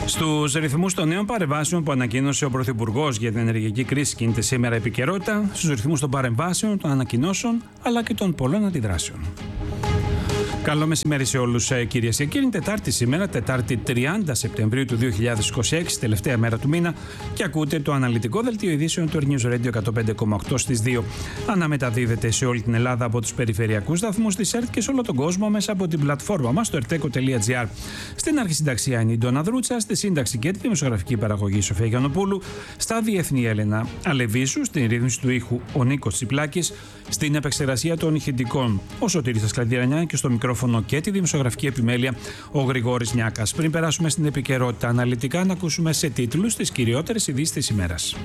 Στους ρυθμούς των νέων παρεμβάσεων που ανακοίνωσε ο Πρωθυπουργός για την ενεργειακή κρίση κινείται σήμερα επικαιρότητα, στους ρυθμούς των παρεμβάσεων, των ανακοινώσεων αλλά και των πολλών αντιδράσεων. Καλό μεσημέρι σε όλους, κυρίες και κύριοι. Τετάρτη σήμερα, Τετάρτη 30 Σεπτεμβρίου του 2026, τελευταία μέρα του μήνα, και ακούτε το αναλυτικό δελτίο ειδήσεων του News Radio 105,8 στις 2. Αναμεταδίδεται σε όλη την Ελλάδα από τους περιφερειακούς σταθμούς της ΕΡΤ και σε όλο τον κόσμο μέσα από την πλατφόρμα μας στο erteco.gr. Στην αρχισυνταξία είναι η Ντόνα Δρούτσα, στη σύνταξη και τη δημοσιογραφική παραγωγή Σοφία Γιαννοπούλου, στα διεθνή Έλενα Αλεβίσου, στην ρύθμιση του ήχου ο Νίκος Τσιπλάκης, στην επεξεργασία των ηχητικών ο Σωτήρης Σκλαβιρανιά και στο μικρόφωνο και τη δημοσιογραφική επιμέλεια ο Γρηγόρης Νιάκας. Πριν περάσουμε στην επικαιρότητα αναλυτικά, να ακούσουμε σε τίτλους τις κυριότερες ειδήσεις της ημέρας.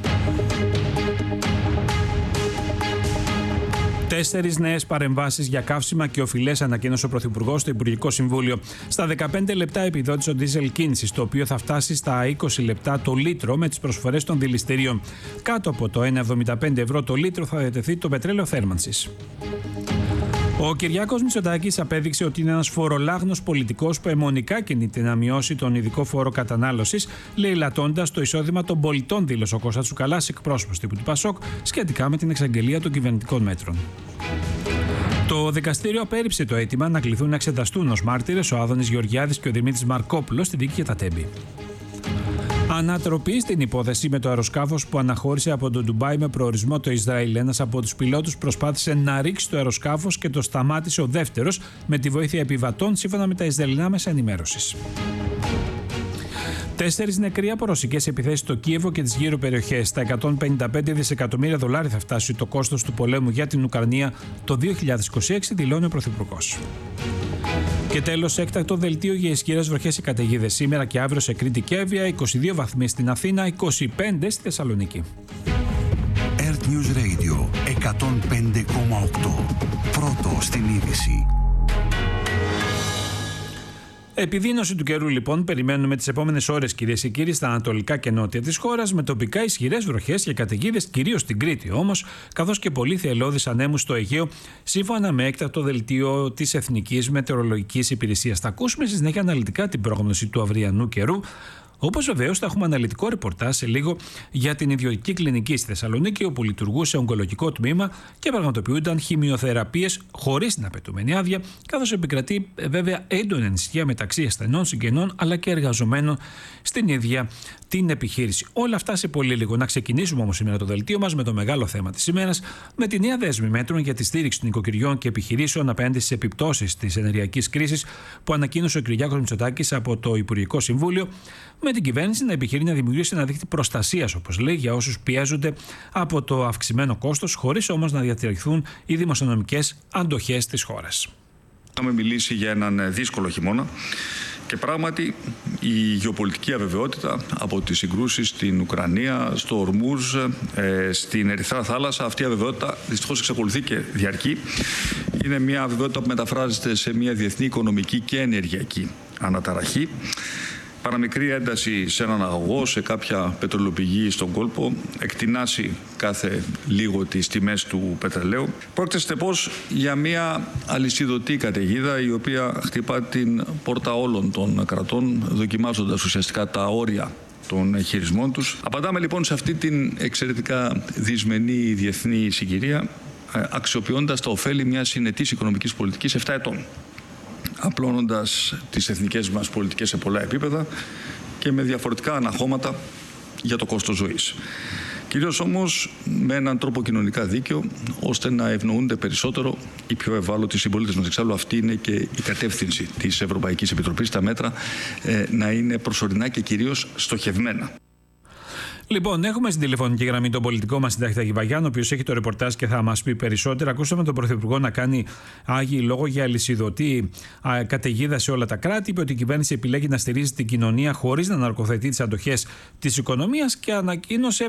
4 νέες παρεμβάσεις για καύσιμα και οφειλές ανακοίνωσε ο Πρωθυπουργός στο Υπουργικό Συμβούλιο. Στα 15 λεπτά επιδότησε ο ντίζελ κίνησης, το οποίο θα φτάσει στα 20 λεπτά το λίτρο με τις προσφορές των δηληστηρίων. Κάτω από το 1,75 ευρώ το λίτρο θα διατεθεί το πετρέλαιο θέρμανσης. Ο Κυριάκος Μητσοτάκης απέδειξε ότι είναι ένας φορολάγνος πολιτικός που αιμονικά κινείται να μειώσει τον ειδικό φόρο κατανάλωσης, λαιλατώντας το εισόδημα των πολιτών, δήλωσε ο Κώστας Τσουκαλάς, εκπρόσωπος τύπου του ΠΑΣΟΚ, σχετικά με την εξαγγελία των κυβερνητικών μέτρων. Το δικαστήριο απέρριψε το αίτημα να κληθούν να εξεταστούν ως μάρτυρες ο Άδωνης Γεωργιάδης και ο Δημήτρης Μαρκόπουλος στη δίκη για τα Τέμπη. Ανατροπή στην υπόθεση με το αεροσκάφος που αναχώρησε από το Ντουμπάι με προορισμό το Ισραήλ. Ένας από τους πιλότους προσπάθησε να ρίξει το αεροσκάφος και το σταμάτησε ο δεύτερος με τη βοήθεια επιβατών, σύμφωνα με τα Ισραηλινά μέσα ενημέρωσης. 4 νεκροί από ρωσικές επιθέσεις στο Κίεβο και τις γύρω περιοχές. Στα 155 δισεκατομμύρια δολάρια θα φτάσει το κόστος του πολέμου για την Ουκρανία το 2026, δηλώνει ο Πρωθυπουργός. Και τέλος, έκτακτο δελτίο για ισχυρές βροχές και καταιγίδες σήμερα και αύριο σε Κρήτη και Εύβοια, 22 βαθμοί στην Αθήνα, 25 στη Θεσσαλονίκη. Earth News Radio 105,8. Πρώτο στην είδηση. Επιδείνωση του καιρού, λοιπόν, περιμένουμε τις επόμενες ώρες, κυρίες και κύριοι, στα ανατολικά και νότια της χώρας, με τοπικά ισχυρές βροχές και καταιγίδες, κυρίως στην Κρήτη όμως, καθώς και πολύ θελώδεις ανέμους στο Αιγαίο, σύμφωνα με έκτακτο δελτίο της Εθνικής Μετεωρολογικής Υπηρεσίας. Θα ακούσουμε στη συνέχεια αναλυτικά την πρόγνωση του αυριανού καιρού. Όπως βεβαίως θα έχουμε αναλυτικό ρεπορτάζ σε λίγο για την ιδιωτική κλινική στη Θεσσαλονίκη, όπου λειτουργούσε ογκολογικό τμήμα και πραγματοποιούνταν χημειοθεραπείες χωρίς την απαιτούμενη άδεια, καθώς επικρατεί βέβαια έντονη ανησυχία μεταξύ ασθενών, συγγενών αλλά και εργαζομένων στην ίδια την επιχείρηση. Όλα αυτά σε πολύ λίγο. Να ξεκινήσουμε όμως σήμερα το δελτίο μας με το μεγάλο θέμα της ημέρας, με τη νέα δέσμη μέτρων για τη στήριξη των νοικοκυριών και επιχειρήσεων απέναντι στις επιπτώσεις της ενεργειακής κρίσης που ανακοίνωσε ο Κυριάκος Μητσοτάκης από το Υπουργικό Συμβούλιο, με την κυβέρνηση να επιχειρεί να δημιουργήσει ένα δίκτυο προστασίας, όπως λέει, για όσους πιέζονται από το αυξημένο κόστος, χωρίς όμως να διατηρηθούν οι δημοσιονομικές αντοχές της χώρας. Είχαμε μιλήσει για έναν δύσκολο χειμώνα και πράγματι η γεωπολιτική αβεβαιότητα από τις συγκρούσεις στην Ουκρανία, στο Ορμούζ, στην Ερυθρά Θάλασσα, αυτή η αβεβαιότητα δυστυχώς εξακολουθεί και διαρκεί. Είναι μια αβεβαιότητα που μεταφράζεται σε μια διεθνή οικονομική και ενεργειακή αναταραχή. Παραμικρή ένταση σε έναν αγωγό, σε κάποια πετρελαιοπηγή στον κόλπο, εκτινάσει κάθε λίγο τις τιμές του πετρελαίου. Πρόκειται συνεπώς για μια αλυσιδωτή καταιγίδα η οποία χτυπά την πόρτα όλων των κρατών, δοκιμάζοντας ουσιαστικά τα όρια των χειρισμών τους. Απαντάμε λοιπόν σε αυτή την εξαιρετικά δυσμενή διεθνή συγκυρία, αξιοποιώντας τα ωφέλη μιας συνετής οικονομικής πολιτικής 7 ετών. Απλώνοντας τις εθνικές μας πολιτικές σε πολλά επίπεδα και με διαφορετικά αναχώματα για το κόστος ζωής. Κυρίως όμως με έναν τρόπο κοινωνικά δίκαιο, ώστε να ευνοούνται περισσότερο οι πιο ευάλωτοι συμπολίτες μας. Εξάλλου αυτή είναι και η κατεύθυνση της Ευρωπαϊκής Επιτροπής, τα μέτρα να είναι προσωρινά και κυρίως στοχευμένα. Λοιπόν, έχουμε στην τηλεφωνική γραμμή τον πολιτικό μας συντάκτη Αγιβαγιάννη, ο οποίος έχει το ρεπορτάζ και θα μας πει περισσότερα. Ακούσαμε τον Πρωθυπουργό να κάνει άγιοι λόγο για αλυσιδωτή καταιγίδα σε όλα τα κράτη. Είπε ότι η κυβέρνηση επιλέγει να στηρίζει την κοινωνία χωρίς να ναρκοθετεί τις αντοχές της οικονομίας και ανακοίνωσε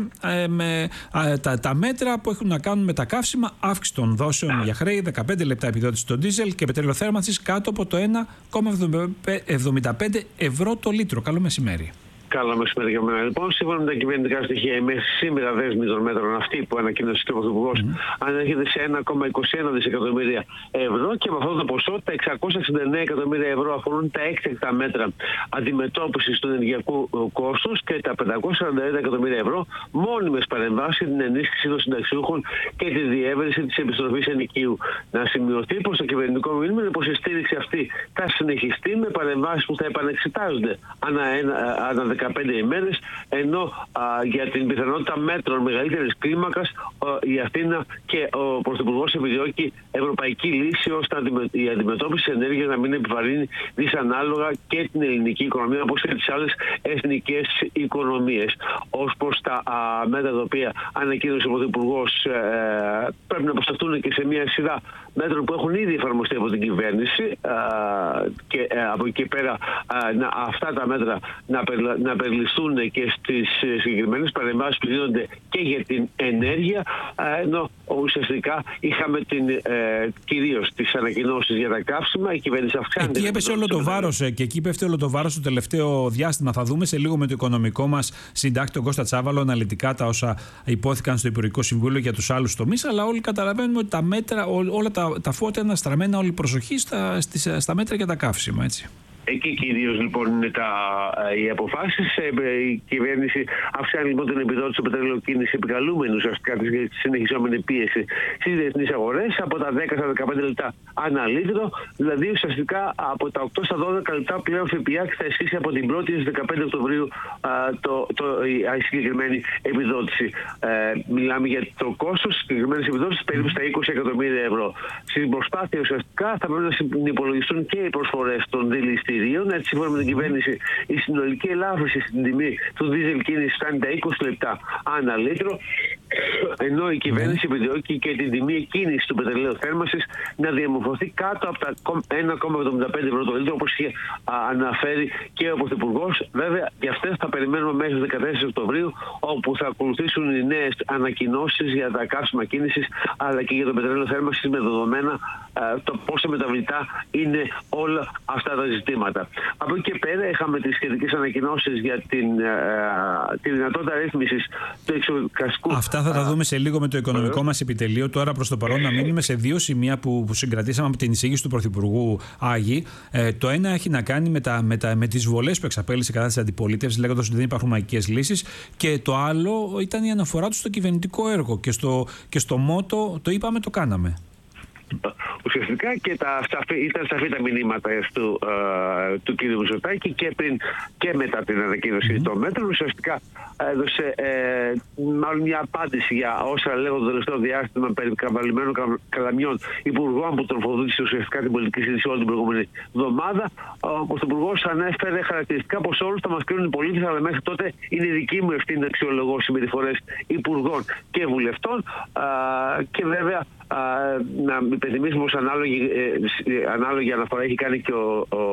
τα μέτρα που έχουν να κάνουν με τα καύσιμα, αύξηση των δόσεων για χρέη, 15 λεπτά επιδότηση στο ντίζελ και πετρέλαιο θέρμανσης κάτω από το 1,75 ευρώ το λίτρο. Καλό μεσημέρι. Καλό μεσημέρι για μένα. Λοιπόν, σύμφωνα με τα κυβερνητικά στοιχεία, η μέση σήμερα δέσμη των μέτρων αυτή που ανακοίνωσε ο Πρωθυπουργός ανέρχεται σε 1,21 δισεκατομμύρια ευρώ και με αυτό το ποσό τα 669 εκατομμύρια ευρώ αφορούν τα έκτακτα μέτρα αντιμετώπισης του ενεργειακού κόστους και τα 541 εκατομμύρια ευρώ μόνιμες παρεμβάσεις για την ενίσχυση των συνταξιούχων και τη διεύρυνση της επιστροφής ενοικίου. Να σημειωθεί πως το κυβερνητικό μήνυμα είναι πως η στήριξη αυτή θα συνεχιστεί με παρεμβάσεις που θα επανεξετάζονται ανά 15 ημέρες, ενώ για την πιθανότητα μέτρων μεγαλύτερης κλίμακας η Αθήνα και ο Πρωθυπουργός επιδιώκει ευρωπαϊκή λύση ώστε η αντιμετώπιση της ενέργειας να μην επιβαρύνει δυσανάλογα και την ελληνική οικονομία όπως και τις άλλες εθνικές οικονομίες. Ως προς τα μέτρα τα οποία ανακοίνωσε ο Πρωθυπουργός, πρέπει να προσταθούν και σε μια σειρά μέτρων που έχουν ήδη εφαρμοστεί από την κυβέρνηση και από εκεί πέρα αυτά τα μέτρα να περιληφθούν και στις συγκεκριμένες παρεμβάσεις που δίνονται και για την ενέργεια, ενώ ουσιαστικά είχαμε κυρίως τις ανακοινώσεις για τα καύσιμα. Η κυβέρνηση αυξάνει. Εκεί έπεσε όλο το βάρος και εκεί πέφτει όλο το βάρος το τελευταίο διάστημα. Θα δούμε σε λίγο με το οικονομικό μας συντάκτη τον Κώστα Τσάβαλο αναλυτικά τα όσα υπόθηκαν στο Υπουργικό Συμβούλιο για τους άλλους τομείς, αλλά όλοι καταλαβαίνουμε ότι τα μέτρα, όλα τα φώτα είναι στραμμένα, όλη η προσοχή στα μέτρα για τα καύσιμα, έτσι. Εκεί κυρίως λοιπόν είναι οι αποφάσεις. Η κυβέρνηση αυξάνει λοιπόν την επιδότηση του πετρελαιοκίνηση επικαλούμενη ουσιαστικά τη συνεχιζόμενη πίεση στις διεθνείς αγορές από τα 10 στα 15 λεπτά ανά λίτρο, δηλαδή ουσιαστικά από τα 8 στα 12 λεπτά πλέον ΦΠΑ θα ισχύσει από την 1η στις 15 Οκτωβρίου η συγκεκριμένη επιδότηση. Μιλάμε για το κόστος της συγκεκριμένης επιδότησης περίπου στα 20 εκατομμύρια ευρώ. Στην προσπάθεια ουσιαστικά θα πρέπει να υπολογιστούν και οι προσφορές των δηληστηρίων. Έτσι, σύμφωνα με την κυβέρνηση, η συνολική ελάφρυνση στην τιμή του δίζελ κίνηση φτάνει τα 20 λεπτά ανά λίτρο, ενώ η κυβέρνηση επιδιώκει και την τιμή κίνηση του πετρελαίου θέρμανσης να διαμορφωθεί κάτω από τα 1,75 ευρώ το λίτρο, όπως είχε αναφέρει και ο Πρωθυπουργός. Βέβαια, για αυτές θα περιμένουμε μέχρι τις 14 Οκτωβρίου, όπου θα ακολουθήσουν οι νέες ανακοινώσεις για τα καύσιμα κίνησης, αλλά και για το πετρέλαιο θέρμανσης με δεδομένα το πόσο μεταβλητά είναι όλα αυτά τα ζητήματα. Από εκεί και πέρα είχαμε τις σχετικές ανακοινώσεις για τη δυνατότητα ρύθμισης του εξωκαστικού. Αυτά θα τα δούμε σε λίγο με το οικονομικό μας επιτελείο. Τώρα προς το παρόν να μείνουμε σε δύο σημεία που συγκρατήσαμε από την εισήγηση του Πρωθυπουργού Άγη. Το ένα έχει να κάνει με τις βολές που εξαπέλυσε κατά της αντιπολίτευσης, λέγοντας ότι δεν υπάρχουν μαγικές λύσεις. Και το άλλο ήταν η αναφορά του στο κυβερνητικό έργο. Και στο μότο το είπαμε, το κάναμε. Ουσιαστικά και ήταν σαφή τα μηνύματα του κ. Μητσοτάκη και μετά την ανακοίνωση των μέτρων. Ουσιαστικά έδωσε μάλλον μια απάντηση για όσα λέγονται το τελευταίο διάστημα περί καβαλημένων καλαμιών υπουργών που τροφοδότησε ουσιαστικά την πολιτική συζήτηση όλη την προηγούμενη εβδομάδα. Ο Πρωθυπουργός ανέφερε χαρακτηριστικά πως όλους θα μας κρίνουν οι πολίτες, αλλά μέχρι τότε είναι δική μου ευθύνη να αξιολογώ συμπεριφορές υπουργών και βουλευτών. Και βέβαια να υπενθυμίσουμε πως ανάλογη αναφορά έχει κάνει και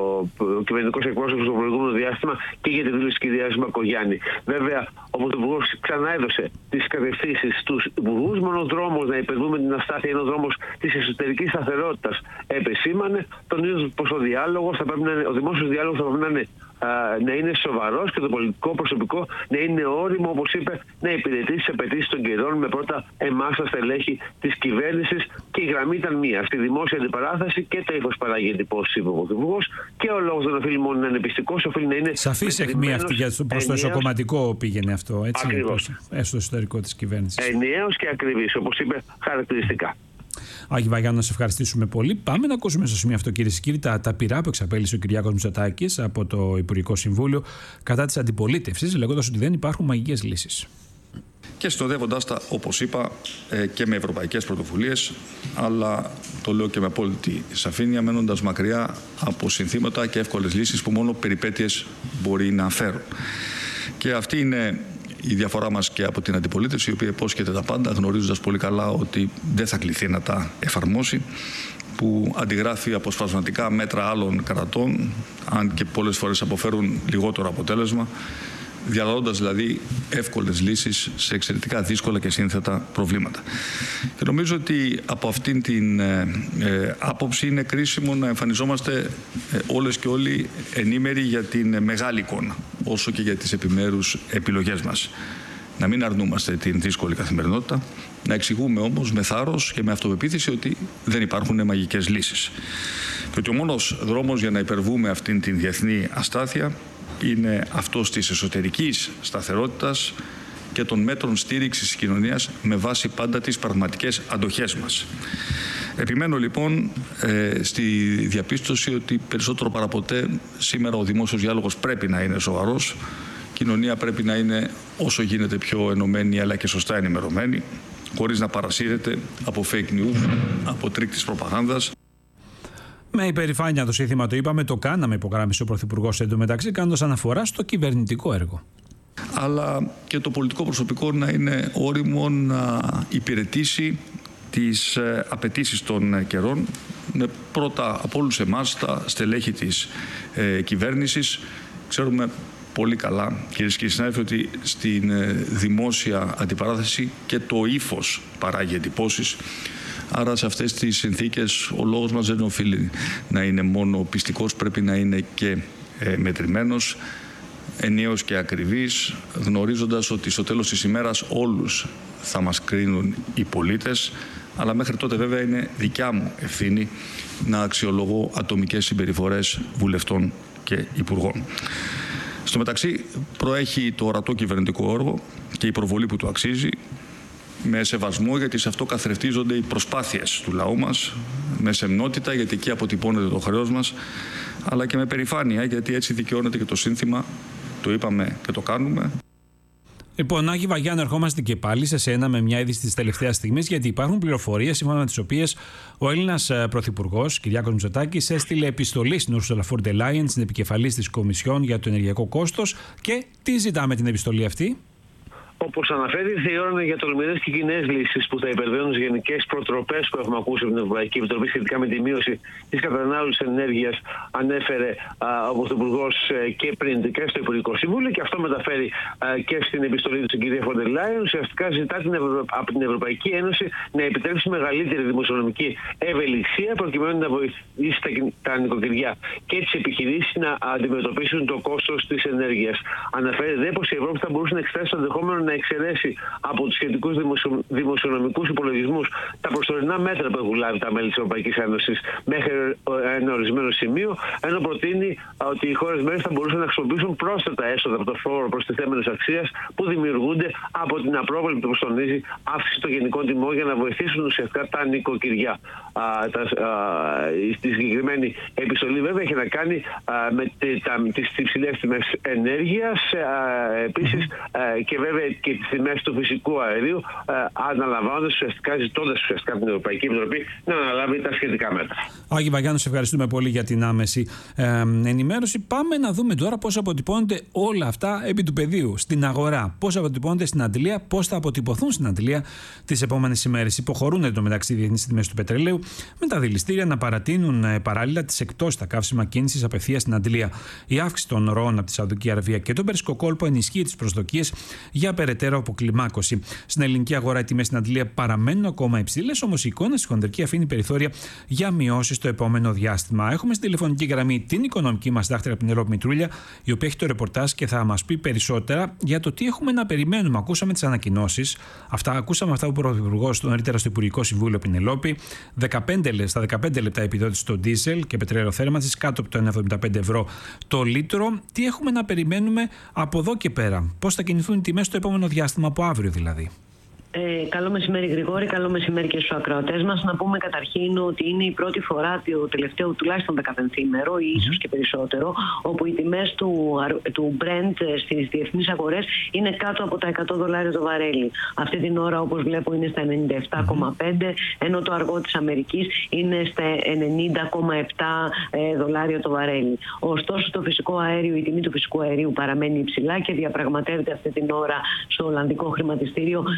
ο κυβερνητικός εκπρόσωπος στο προηγούμενο διάστημα και για τη δήλωση της κυρίας Μπακογιάννη. Βέβαια, ο Πρωθυπουργός ξαναέδωσε τις κατευθύνσεις στους υπουργούς. Μόνο ο δρόμος να υπερβούμε την αστάθεια είναι ο δρόμος της εσωτερικής σταθερότητας. Επεσήμανε τον ίδιο πως ο δημόσιος διάλογος θα πρέπει να είναι σοβαρός και το πολιτικό προσωπικό να είναι όριμο, όπως είπε, να υπηρετεί τις απαιτήσεις των καιρών με πρώτα εμάς τα στελέχη της κυβέρνησης. Και η γραμμή ήταν μία. Στη δημόσια αντιπαράθεση και το ύφος παράγει εντυπώσεις, είπε ο Πρωθυπουργός. Και ο λόγος δεν οφείλει μόνο να είναι πιστικός, οφείλει να είναι. Σαφής αιχμή αυτή προς το εσωκομματικό πήγαινε αυτό, έτσι. Ακριβώς. Στο εσωτερικό της κυβέρνησης. Ενιαίος και ακριβής, όπως είπε, χαρακτηριστικά. Άγη Βαγιάννου, να σε ευχαριστήσουμε πολύ. Πάμε να ακούσουμε στο σημείο αυτό, κυρίες και κύριοι, τα πειρά που εξαπέλυσε ο Κυριάκος Μητσοτάκης από το Υπουργικό Συμβούλιο κατά της αντιπολίτευσης, λέγοντας ότι δεν υπάρχουν μαγικές λύσεις. Και συνοδεύοντας τα, όπως είπα, και με ευρωπαϊκές πρωτοβουλίες, αλλά το λέω και με απόλυτη σαφήνεια, μένοντας μακριά από συνθήματα και εύκολες λύσεις που μόνο περιπέτειες μπορεί να φέρουν. Και αυτή είναι η διαφορά μας και από την αντιπολίτευση, η οποία υπόσχεται τα πάντα, γνωρίζοντας πολύ καλά ότι δεν θα κληθεί να τα εφαρμόσει, που αντιγράφει αποσπασματικά μέτρα άλλων κρατών, αν και πολλές φορές αποφέρουν λιγότερο αποτέλεσμα, διαλύοντας δηλαδή εύκολες λύσεις σε εξαιρετικά δύσκολα και σύνθετα προβλήματα. Και νομίζω ότι από αυτήν την άποψη είναι κρίσιμο να εμφανιζόμαστε όλες και όλοι ενήμεροι για την μεγάλη εικόνα, όσο και για τις επιμέρους επιλογές μας. Να μην αρνούμαστε την δύσκολη καθημερινότητα, να εξηγούμε όμως με θάρρος και με αυτοπεποίθηση ότι δεν υπάρχουν μαγικές λύσεις. Και ότι ο μόνος δρόμος για να υπερβούμε αυτήν την διεθνή αστάθεια είναι αυτός της εσωτερικής σταθερότητας και των μέτρων στήριξης της κοινωνίας με βάση πάντα τις πραγματικές αντοχές μας. Επιμένω λοιπόν στη διαπίστωση ότι περισσότερο παραποτέ σήμερα ο δημόσιος διάλογος πρέπει να είναι σοβαρός. Η κοινωνία πρέπει να είναι όσο γίνεται πιο ενωμένη αλλά και σωστά ενημερωμένη, χωρίς να παρασύρεται από fake news, από τρίκ της προπαγάνδας. Με υπερηφάνεια το σύνθημα το είπαμε, το κάναμε, υπογράμμισε ο Πρωθυπουργός εντωμεταξύ, κάνοντας αναφορά στο κυβερνητικό έργο. Αλλά και το πολιτικό προσωπικό να είναι όριμο να υπηρετήσει τις απαιτήσεις των καιρών, με πρώτα από όλους εμάς τα στελέχη της κυβέρνησης. Ξέρουμε πολύ καλά, κυρίες και συνάδελφοι, ότι στην δημόσια αντιπαράθεση και το ύφος παράγει εντυπώσεις. Άρα σε αυτές τις συνθήκες ο λόγος μας δεν οφείλει να είναι μόνο πιστικός, πρέπει να είναι και μετρημένος, ενιαίος και ακριβής, γνωρίζοντας ότι στο τέλος της ημέρας όλους θα μας κρίνουν οι πολίτες, αλλά μέχρι τότε βέβαια είναι δικιά μου ευθύνη να αξιολογώ ατομικές συμπεριφορές βουλευτών και υπουργών. Στο μεταξύ προέχει το ορατό κυβερνητικό έργο και η προβολή που του αξίζει, με σεβασμό γιατί σε αυτό καθρεφτίζονται οι προσπάθειες του λαού μας, με σεμνότητα γιατί εκεί αποτυπώνεται το χρέος μας, αλλά και με περηφάνεια γιατί έτσι δικαιώνεται και το σύνθημα, το είπαμε και το κάνουμε. Λοιπόν, Άκη Βαγιάννη, ερχόμαστε και πάλι σε σένα με μια είδηση της τελευταίας στιγμής, γιατί υπάρχουν πληροφορίες σύμφωνα με τις οποίες ο Έλληνας Πρωθυπουργός Κυριάκος Μητσοτάκης έστειλε επιστολή στην Ursula von der Leyen, στην επικεφαλής της Κομισιόν για το ενεργειακό κόστος. Και τι ζητάμε την επιστολή αυτή? Όπως αναφέρει, ήρθε η ώρα για τολμηρές και κοινές λύσεις που θα υπερβαίνουν τις γενικές προτροπές που έχουμε ακούσει από την Ευρωπαϊκή Επιτροπή σχετικά με τη μείωση της κατανάλωσης ενέργειας. Ανέφερε ο Πρωθυπουργός και πριν και στο Υπουργικό Συμβούλιο, και αυτό μεταφέρει και στην επιστολή του στην κυρία Von der Leyen. Ουσιαστικά ζητά από την Ευρωπαϊκή Ένωση να επιτρέψει μεγαλύτερη δημοσιονομική ευελιξία προκειμένου να βοηθήσει τα νοικοκυριά και τις επιχειρήσεις να αντιμετωπίσουν το κόστος της ενέργειας. Αναφέρει δε πως η Ευρώπη θα μπορούσε να εξετάσει το ενδεχόμενο να εξαιρέσει από τους σχετικούς δημοσιονομικούς υπολογισμούς τα προσωρινά μέτρα που έχουν λάβει τα μέλη της Ευρωπαϊκής Ένωσης μέχρι ένα ορισμένο σημείο, ενώ προτείνει ότι οι χώρες μέλη θα μπορούσαν να χρησιμοποιήσουν πρόσθετα έσοδα από το φόρο προστιθέμενης αξίας που δημιουργούνται από την απρόβλεπτη, όπως τονίζει, αύξηση των γενικών τιμών για να βοηθήσουν ουσιαστικά τα νοικοκυριά. Στη συγκεκριμένη επιστολή, βέβαια, έχει να κάνει με τις υψηλές τιμές ενέργειας, επίσης και βέβαια και τις τιμές του φυσικού αερίου, αναλαμβάνοντας ζητώντας ουσιαστικά την Ευρωπαϊκή Επιτροπή να αναλάβει τα σχετικά μέτρα. Άκη Βαγιάννη, σε ευχαριστούμε πολύ για την άμεση ενημέρωση. Πάμε να δούμε τώρα πώς αποτυπώνονται όλα αυτά επί του πεδίου, στην αγορά. Πώς αποτυπώνονται στην αντλία, πώς θα αποτυπωθούν στην αντλία τις επόμενες ημέρες. Υποχωρούν εντωμεταξύ οι διεθνείς τιμές του πετρελαίου, με τα δηληστήρια να παρατείνουν παράλληλα τις εκτόσεις στα καύσιμα κίνησης απευθείας στην αντλία. Η αύξηση των ροών από τη Σαουδική Αραβία και τον Περσικό κόλπο ενισχύει τις προσδοκίες για περαιτέρω αποκλιμάκωση. Στην ελληνική αγορά οι τιμές στην αντλία παραμένουν ακόμα υψηλές, όμως η εικόνα στη χονδρική αφήνει περιθώρια για μειώσεις το επόμενο διάστημα. Έχουμε στην τηλεφωνική γραμμή την οικονομική μας δάκτυρα Πηνελόπη Μητρούλια, η οποία έχει το ρεπορτάζ και θα μας πει περισσότερα για το τι έχουμε να περιμένουμε. Ακούσαμε τις ανακοινώσεις, ακούσαμε αυτά που ο Πρωθυπουργός νωρίτερα στο Υπουργικό Συμβούλιο, Πηνελόπη, στα 15 λεπτά επιδότηση στο ντίζελ και πετρέλαιο θέρμανσης κάτω από το 1,75 ευρώ το λίτρο. Τι έχουμε να περιμένουμε από εδώ και πέρα, πώς θα κινηθούν οι τιμές στο επόμενο διάστημα, από αύριο δηλαδή? Καλό μεσημέρι, Γρηγόρη. Καλό μεσημέρι και στους ακροατές μας. Να πούμε καταρχήν ότι είναι η πρώτη φορά το τελευταίο τουλάχιστον 15ήμερο ή ίσως και περισσότερο, όπου οι τιμές του Brent στις διεθνείς αγορές είναι κάτω από τα $100 το βαρέλι. Αυτή την ώρα, όπως βλέπω, είναι στα 97,5, ενώ το αργό της Αμερικής είναι στα 90,7 δολάρια το βαρέλι. Ωστόσο, η τιμή του φυσικού αερίου παραμένει υψηλά και διαπραγματεύεται αυτή την ώρα στο Ολλανδικό χρηματιστήριο στα $70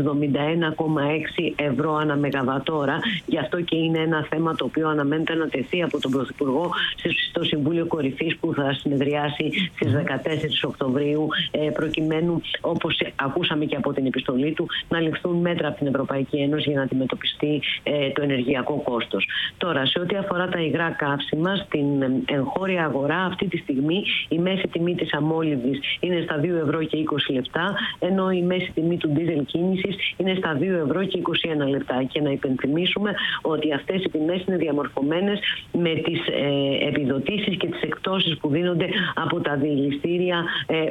71,6 ευρώ ανά μεγαβατόρα. Γι' αυτό και είναι ένα θέμα το οποίο αναμένεται να τεθεί από τον Πρωθυπουργό στο Συμβούλιο Κορυφής που θα συνεδριάσει στις 14 Οκτωβρίου, προκειμένου, όπως ακούσαμε και από την επιστολή του, να ληφθούν μέτρα από την Ευρωπαϊκή Ένωση για να αντιμετωπιστεί το ενεργειακό κόστος. Τώρα, σε ό,τι αφορά τα υγρά καύσιμα, στην εγχώρια αγορά αυτή τη στιγμή η μέση τιμή της αμόλυβδης είναι στα 2 ευρώ και 20 λεπτά, ενώ η μέση τιμή του ντίζελ κίνησης είναι στα 2 ευρώ και 21 λεπτά. Και να υπενθυμίσουμε ότι αυτές οι τιμές είναι διαμορφωμένες με τις επιδοτήσεις και τις εκτόσεις που δίνονται από τα δηληστήρια,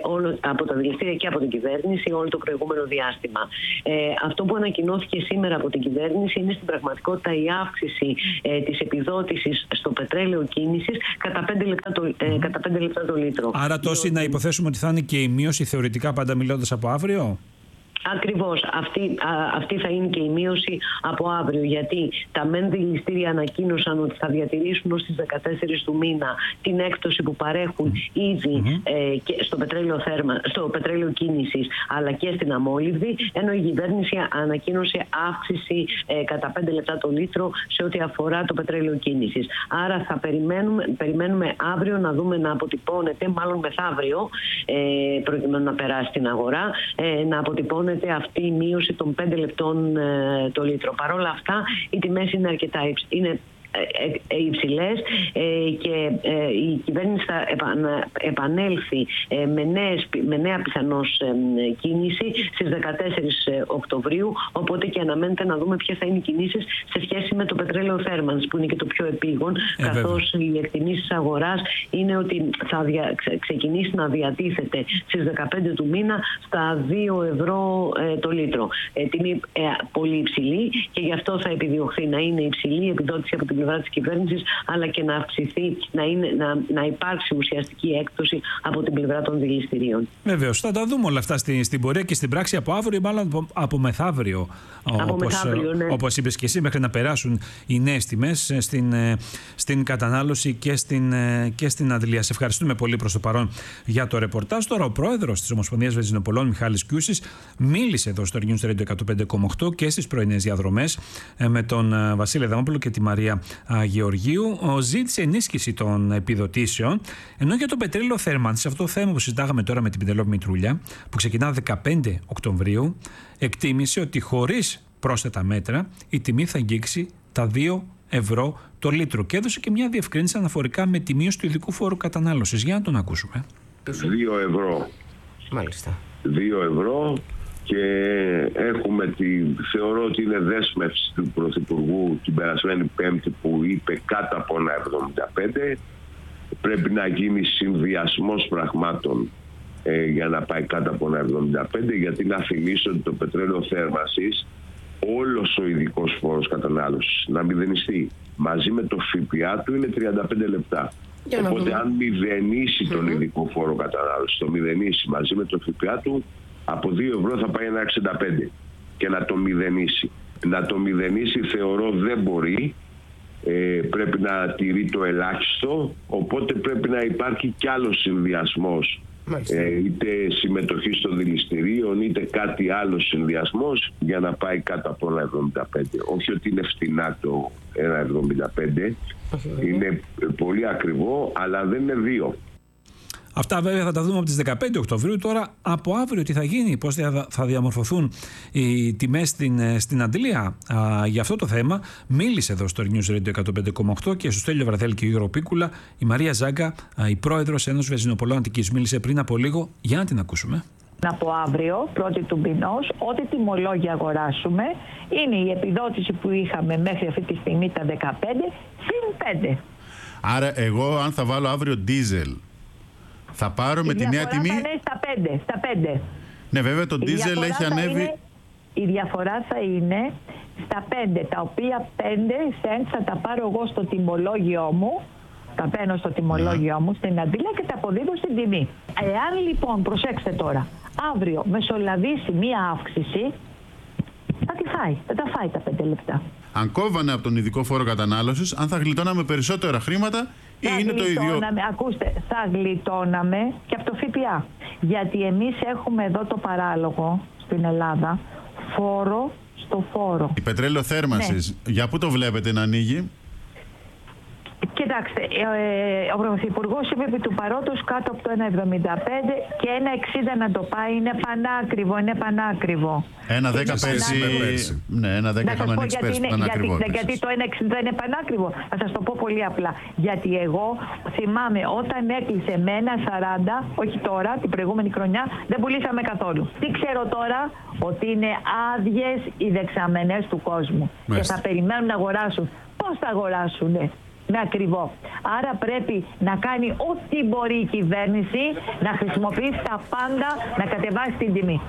και από την κυβέρνηση όλο το προηγούμενο διάστημα. Αυτό που ανακοινώθηκε σήμερα από την κυβέρνηση είναι στην πραγματικότητα η αύξηση της επιδότησης στο πετρέλαιο κίνησης κατά 5 λεπτά το λίτρο. Άρα τόση να υποθέσουμε ότι θα είναι και η μείωση θεωρητικά, πάντα μιλώντας, από αύριο? Ακριβώς. Αυτή θα είναι και η μείωση από αύριο, γιατί τα μεν δηληστήρια ανακοίνωσαν ότι θα διατηρήσουν ως τις 14 του μήνα την έκπτωση που παρέχουν ήδη και στο πετρέλαιο κίνησης αλλά και στην αμόλυβδη, ενώ η κυβέρνηση ανακοίνωσε αύξηση κατά 5 λεπτά το λίτρο σε ό,τι αφορά το πετρέλαιο κίνησης. Άρα θα περιμένουμε αύριο να δούμε να αποτυπώνεται, μάλλον μεθαύριο, προκειμένου να περάσει στην αγορά, να αποτυπώνεται αυτή η μείωση των 5 λεπτών το λίτρο. Παρ' όλα αυτά, οι τιμές είναι αρκετά υψηλές και η κυβέρνηση θα επανέλθει με νέα πιθανώς κίνηση στις 14 Οκτωβρίου, οπότε και αναμένεται να δούμε ποιες θα είναι οι κινήσεις σε σχέση με το πετρέλαιο θέρμανσης, που είναι και το πιο επίγον, καθώς οι εκτιμήσεις αγοράς είναι ότι θα ξεκινήσει να διατίθεται στις 15 του μήνα στα 2 ευρώ το λίτρο. Τιμή πολύ υψηλή, και γι' αυτό θα επιδιωχθεί να είναι υψηλή η επιδότηση από την πλευρά της κυβέρνησης, αλλά και να αυξηθεί, να υπάρξει ουσιαστική έκπτωση από την πλευρά των δηληστηρίων. Βεβαίως, θα τα δούμε όλα αυτά στην πορεία και στην πράξη από αύριο ή μάλλον από μεθαύριο. Όπως είπες και εσύ, μέχρι να περάσουν οι νέες τιμές στην κατανάλωση και στην αντλία. Σε ευχαριστούμε πολύ προς το παρόν για το ρεπορτάζ. Τώρα ο πρόεδρος της Ομοσπονδίας Βενζινοπολών, Μιχάλης Κιούσης, μίλησε εδώ στο News Radio 105,8 και στις πρωινές διαδρομές με τον Βασίλη Αδαμόπουλο και τη Μαρία Γεωργίου. Ζήτησε ενίσχυση των επιδοτήσεων, ενώ για το πετρέλαιο θέρμανσης, αυτό το θέμα που συζητάγαμε τώρα με την Πινελόπη Μητρούλια, που ξεκινά 15 Οκτωβρίου, εκτίμησε ότι χωρίς πρόσθετα μέτρα η τιμή θα αγγίξει τα 2 ευρώ το λίτρο, και έδωσε και μια διευκρίνηση αναφορικά με τη μείωση του ειδικού φόρου κατανάλωσης. Για να τον ακούσουμε. 2 ευρώ. Μάλιστα. 2 ευρώ. Και θεωρώ ότι είναι δέσμευση του Πρωθυπουργού την περασμένη Πέμπτη που είπε κάτω από 1,75. Πρέπει να γίνει συνδυασμός πραγμάτων για να πάει κάτω από 1,75, γιατί να θυμίσω ότι το πετρέλαιο θέρμανσης, όλος ο ειδικός φόρος κατανάλωσης να μηδενιστεί. Μαζί με το ΦΠΑ του είναι 35 λεπτά. Οπότε αν μηδενίσει τον ειδικό φόρο κατανάλωσης, το μηδενίσει μαζί με το ΦΠΑ του, από 2 ευρώ θα πάει 1,65 και να το μηδενίσει. Να το μηδενίσει θεωρώ δεν μπορεί, πρέπει να τηρεί το ελάχιστο, οπότε πρέπει να υπάρχει κι άλλος συνδυασμός, είτε συμμετοχή στο δηληστηρίο είτε κάτι άλλο συνδυασμός για να πάει κάτω από 1,75. Όχι ότι είναι φτηνά το 1,75, είναι πολύ ακριβό, αλλά δεν είναι 2. Αυτά βέβαια θα τα δούμε από τις 15 Οκτωβρίου. Τώρα από αύριο τι θα γίνει, πώς θα διαμορφωθούν οι τιμές στην αντλία. Για αυτό το θέμα μίλησε εδώ στο News Radio 105,8 και στο Στέλιο Βραδέλη και Γιώργο Πίκουλα η Μαρία Ζάγκα, η πρόεδρος Ένωσης Βενζινοπολών Αττικής. Μίλησε πριν από λίγο, για να την ακούσουμε. Από αύριο, 1η του μηνός, ό,τι τιμολόγια αγοράσουμε είναι η επιδότηση που είχαμε μέχρι αυτή τη στιγμή τα 15 συν 5. Άρα εγώ αν θα βάλω αύριο ντίζελ, θα πάρω με τη νέα τιμή. Στα 5. Ναι, βέβαια το ντίζελ έχει ανέβει. Η διαφορά θα είναι στα 5, τα οποία 5 cents θα τα πάρω εγώ στο τιμολόγιο μου. Τα παίρνω στο τιμολόγιο μου στην αντίλα και τα αποδίδω στην τιμή. Εάν λοιπόν, προσέξτε τώρα, αύριο μεσολαβήσει μία αύξηση, θα τη φάει. Θα τα φάει τα 5 λεπτά. Αν κόβανε από τον ειδικό φόρο κατανάλωσης, αν θα γλιτώναμε περισσότερα χρήματα ή είναι το ίδιο. Ακούστε, θα γλιτώναμε και από το ΦΠΑ. Γιατί εμείς έχουμε εδώ το παράλογο στην Ελλάδα στο φόρο. Η πετρέλαιο θέρμανσης, για πού το βλέπετε να ανοίγει? Κοιτάξτε, ο Πρωθυπουργός είπε επί του παρόντος κάτω από το 1,75 και 1,60 να το πάει. Είναι πανάκριβο. 1,10 πέρσι. Ναι, 1,10 είχαμε ανοίξει πέρσι. Γιατί το 1,60 είναι πανάκριβο. Θα σας το πω πολύ απλά. Γιατί εγώ θυμάμαι όταν έκλεισε με 1,40, όχι τώρα, την προηγούμενη χρονιά, δεν πουλήσαμε καθόλου. Τι ξέρω τώρα? Ότι είναι άδειες οι δεξαμενές του κόσμου. Και θα περιμένουν να αγοράσουν. Πώς θα αγοράσουνε? Με ακριβό. Άρα πρέπει να κάνει ό,τι μπορεί η κυβέρνηση, να χρησιμοποιήσει τα πάντα, να κατεβάσει την τιμή.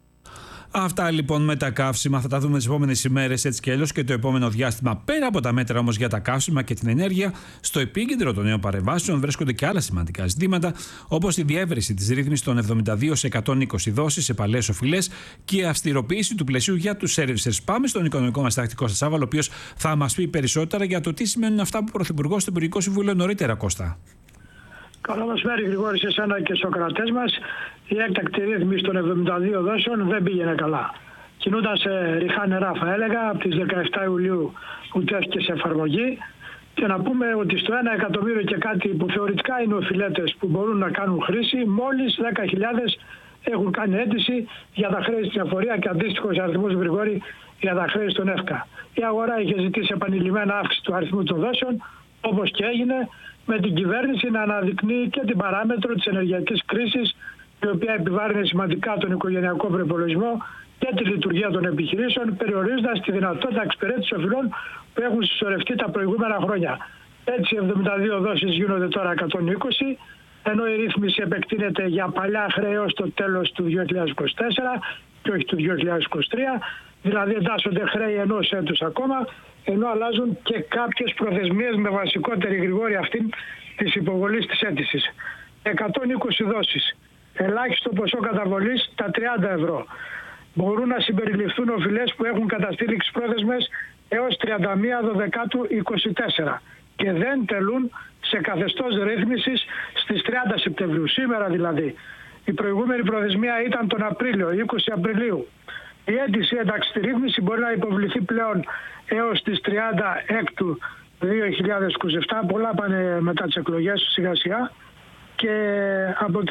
Αυτά λοιπόν με τα καύσιμα θα τα δούμε τις επόμενες ημέρες έτσι και αλλιώς και το επόμενο διάστημα. Πέρα από τα μέτρα όμως για τα καύσιμα και την ενέργεια, στο επίκεντρο των νέων παρεμβάσεων βρίσκονται και άλλα σημαντικά ζητήματα, όπως η διεύρυνση της ρύθμισης των 72 σε 120 δόσεις σε παλαιές οφειλές και η αυστηροποίηση του πλαισίου για τους servicers. Πάμε στον οικονομικό μας τακτικό Σάββαλο, ο οποίος θα μας πει περισσότερα για το τι σημαίνουν αυτά που ο Πρωθυπουργός στο Υπουργικό Συμβούλιο νωρίτερα, Κώστα. Καλό μεσημέρι, Γρηγόρη, σε εσένα και στους κρατές μας. Η έκτακτη ρύθμιση των 72 δόσεων δεν πήγαινε καλά. Κινούνταν σε ριχά νερά, θα έλεγα, από τις 17 Ιουλίου που τέθηκε σε εφαρμογή. Και να πούμε ότι στο 1 εκατομμύριο και κάτι που θεωρητικά είναι οφειλέτες που μπορούν να κάνουν χρήση, μόλις 10.000 έχουν κάνει αίτηση για τα χρέη στην εφορία και αντίστοιχος αριθμός, Γρηγόρη, για τα χρέη στον ΕΦΚΑ. Η αγορά είχε ζητήσει επανειλημμένα αύξηση του αριθμού των δόσεων, όπως και έγινε, με την κυβέρνηση να αναδεικνύει και την παράμετρο της ενεργειακής κρίσης, η οποία επιβάρυνε σημαντικά τον οικογενειακό προϋπολογισμό και τη λειτουργία των επιχειρήσεων, περιορίζοντας τη δυνατότητα εξυπηρέτησης οφειλών που έχουν συσσωρευτεί τα προηγούμενα χρόνια. Έτσι, 72 δόσεις γίνονται τώρα 120, ενώ η ρύθμιση επεκτείνεται για παλιά χρέη ως το τέλος του 2024 και όχι του 2023, δηλαδή εντάσσονται χρέη ενός έτους ακόμα, ενώ αλλάζουν και κάποιες προθεσμίες με βασικότερη, Γρηγόρη, αυτήν της υποβολής της αίτησης. 120 δόσεις. Ελάχιστο ποσό καταβολής τα 30 ευρώ. Μπορούν να συμπεριληφθούν οφειλές που έχουν καταστήληξει πρόθεσμες έως 31/12/24 και δεν τελούν σε καθεστώς ρύθμισης στις 30 Σεπτεμβρίου, σήμερα δηλαδή. Η προηγούμενη προθεσμία ήταν τον Απρίλιο, 20 Απριλίου. Η αίτηση ένταξη στη ρύθμιση μπορεί να υποβληθεί πλέον έως τις 30/6/2027. Πολλά πάνε μετά τις εκλογές σιγά σιγά. Και από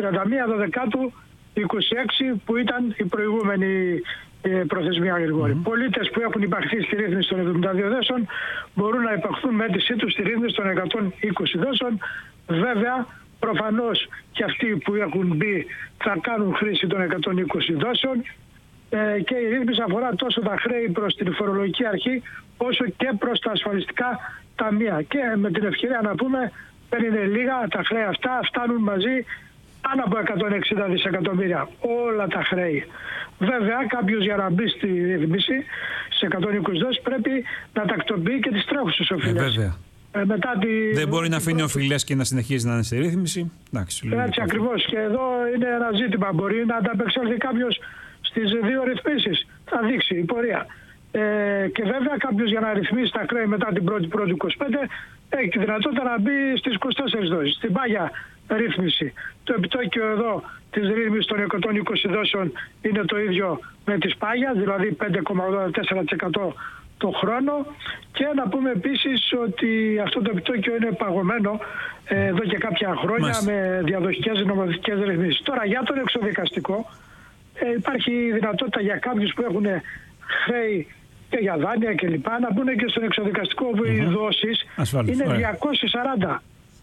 31/12/26 που ήταν η προηγούμενη προθεσμία, Γρηγόρη. Πολίτες που έχουν υπαχθεί στη ρύθμιση των 72 δόσεων μπορούν να υπαχθούν με αίτησή τους στη ρύθμιση των 120 δόσεων. Βέβαια, προφανώς και αυτοί που έχουν μπει θα κάνουν χρήση των 120 δόσεων. Και η ρύθμιση αφορά τόσο τα χρέη προς την φορολογική αρχή όσο και προς τα ασφαλιστικά ταμεία. Και με την ευκαιρία να πούμε, δεν είναι λίγα, τα χρέη αυτά φτάνουν μαζί πάνω από 160 δισεκατομμύρια. Όλα τα χρέη. Βέβαια, κάποιος για να μπει στη ρύθμιση σε 120 δόσεις πρέπει να τακτοποιεί και τις τρέχουσες οφειλές. Δεν μπορεί να αφήνει οφειλές και να συνεχίζει να είναι σε ρύθμιση. Έτσι ακριβώς. Και εδώ είναι ένα ζήτημα. Μπορεί να ανταπεξέλθει κάποιος στις δύο ρυθμίσεις. Θα δείξει η πορεία. Και βέβαια κάποιος για να ρυθμίσει τα χρέη μετά την 1η-1η 25 έχει τη δυνατότητα να μπει στις 24 δόσεις. Στην πάγια ρύθμιση. Το επιτόκιο εδώ της ρύθμισης των 120 δόσεων είναι το ίδιο με της πάγιας, δηλαδή 5,84% το χρόνο. Και να πούμε επίσης ότι αυτό το επιτόκιο είναι παγωμένο εδώ και κάποια χρόνια με διαδοχικές νομοθετικές ρυθμίσεις. Τώρα για τον εξωδικαστικό υπάρχει δυνατότητα για κάποιους που έχουν χρέη και για δάνεια κλπ. Να μπουν και στον εξωδικαστικό όπου οι δόσεις είναι 240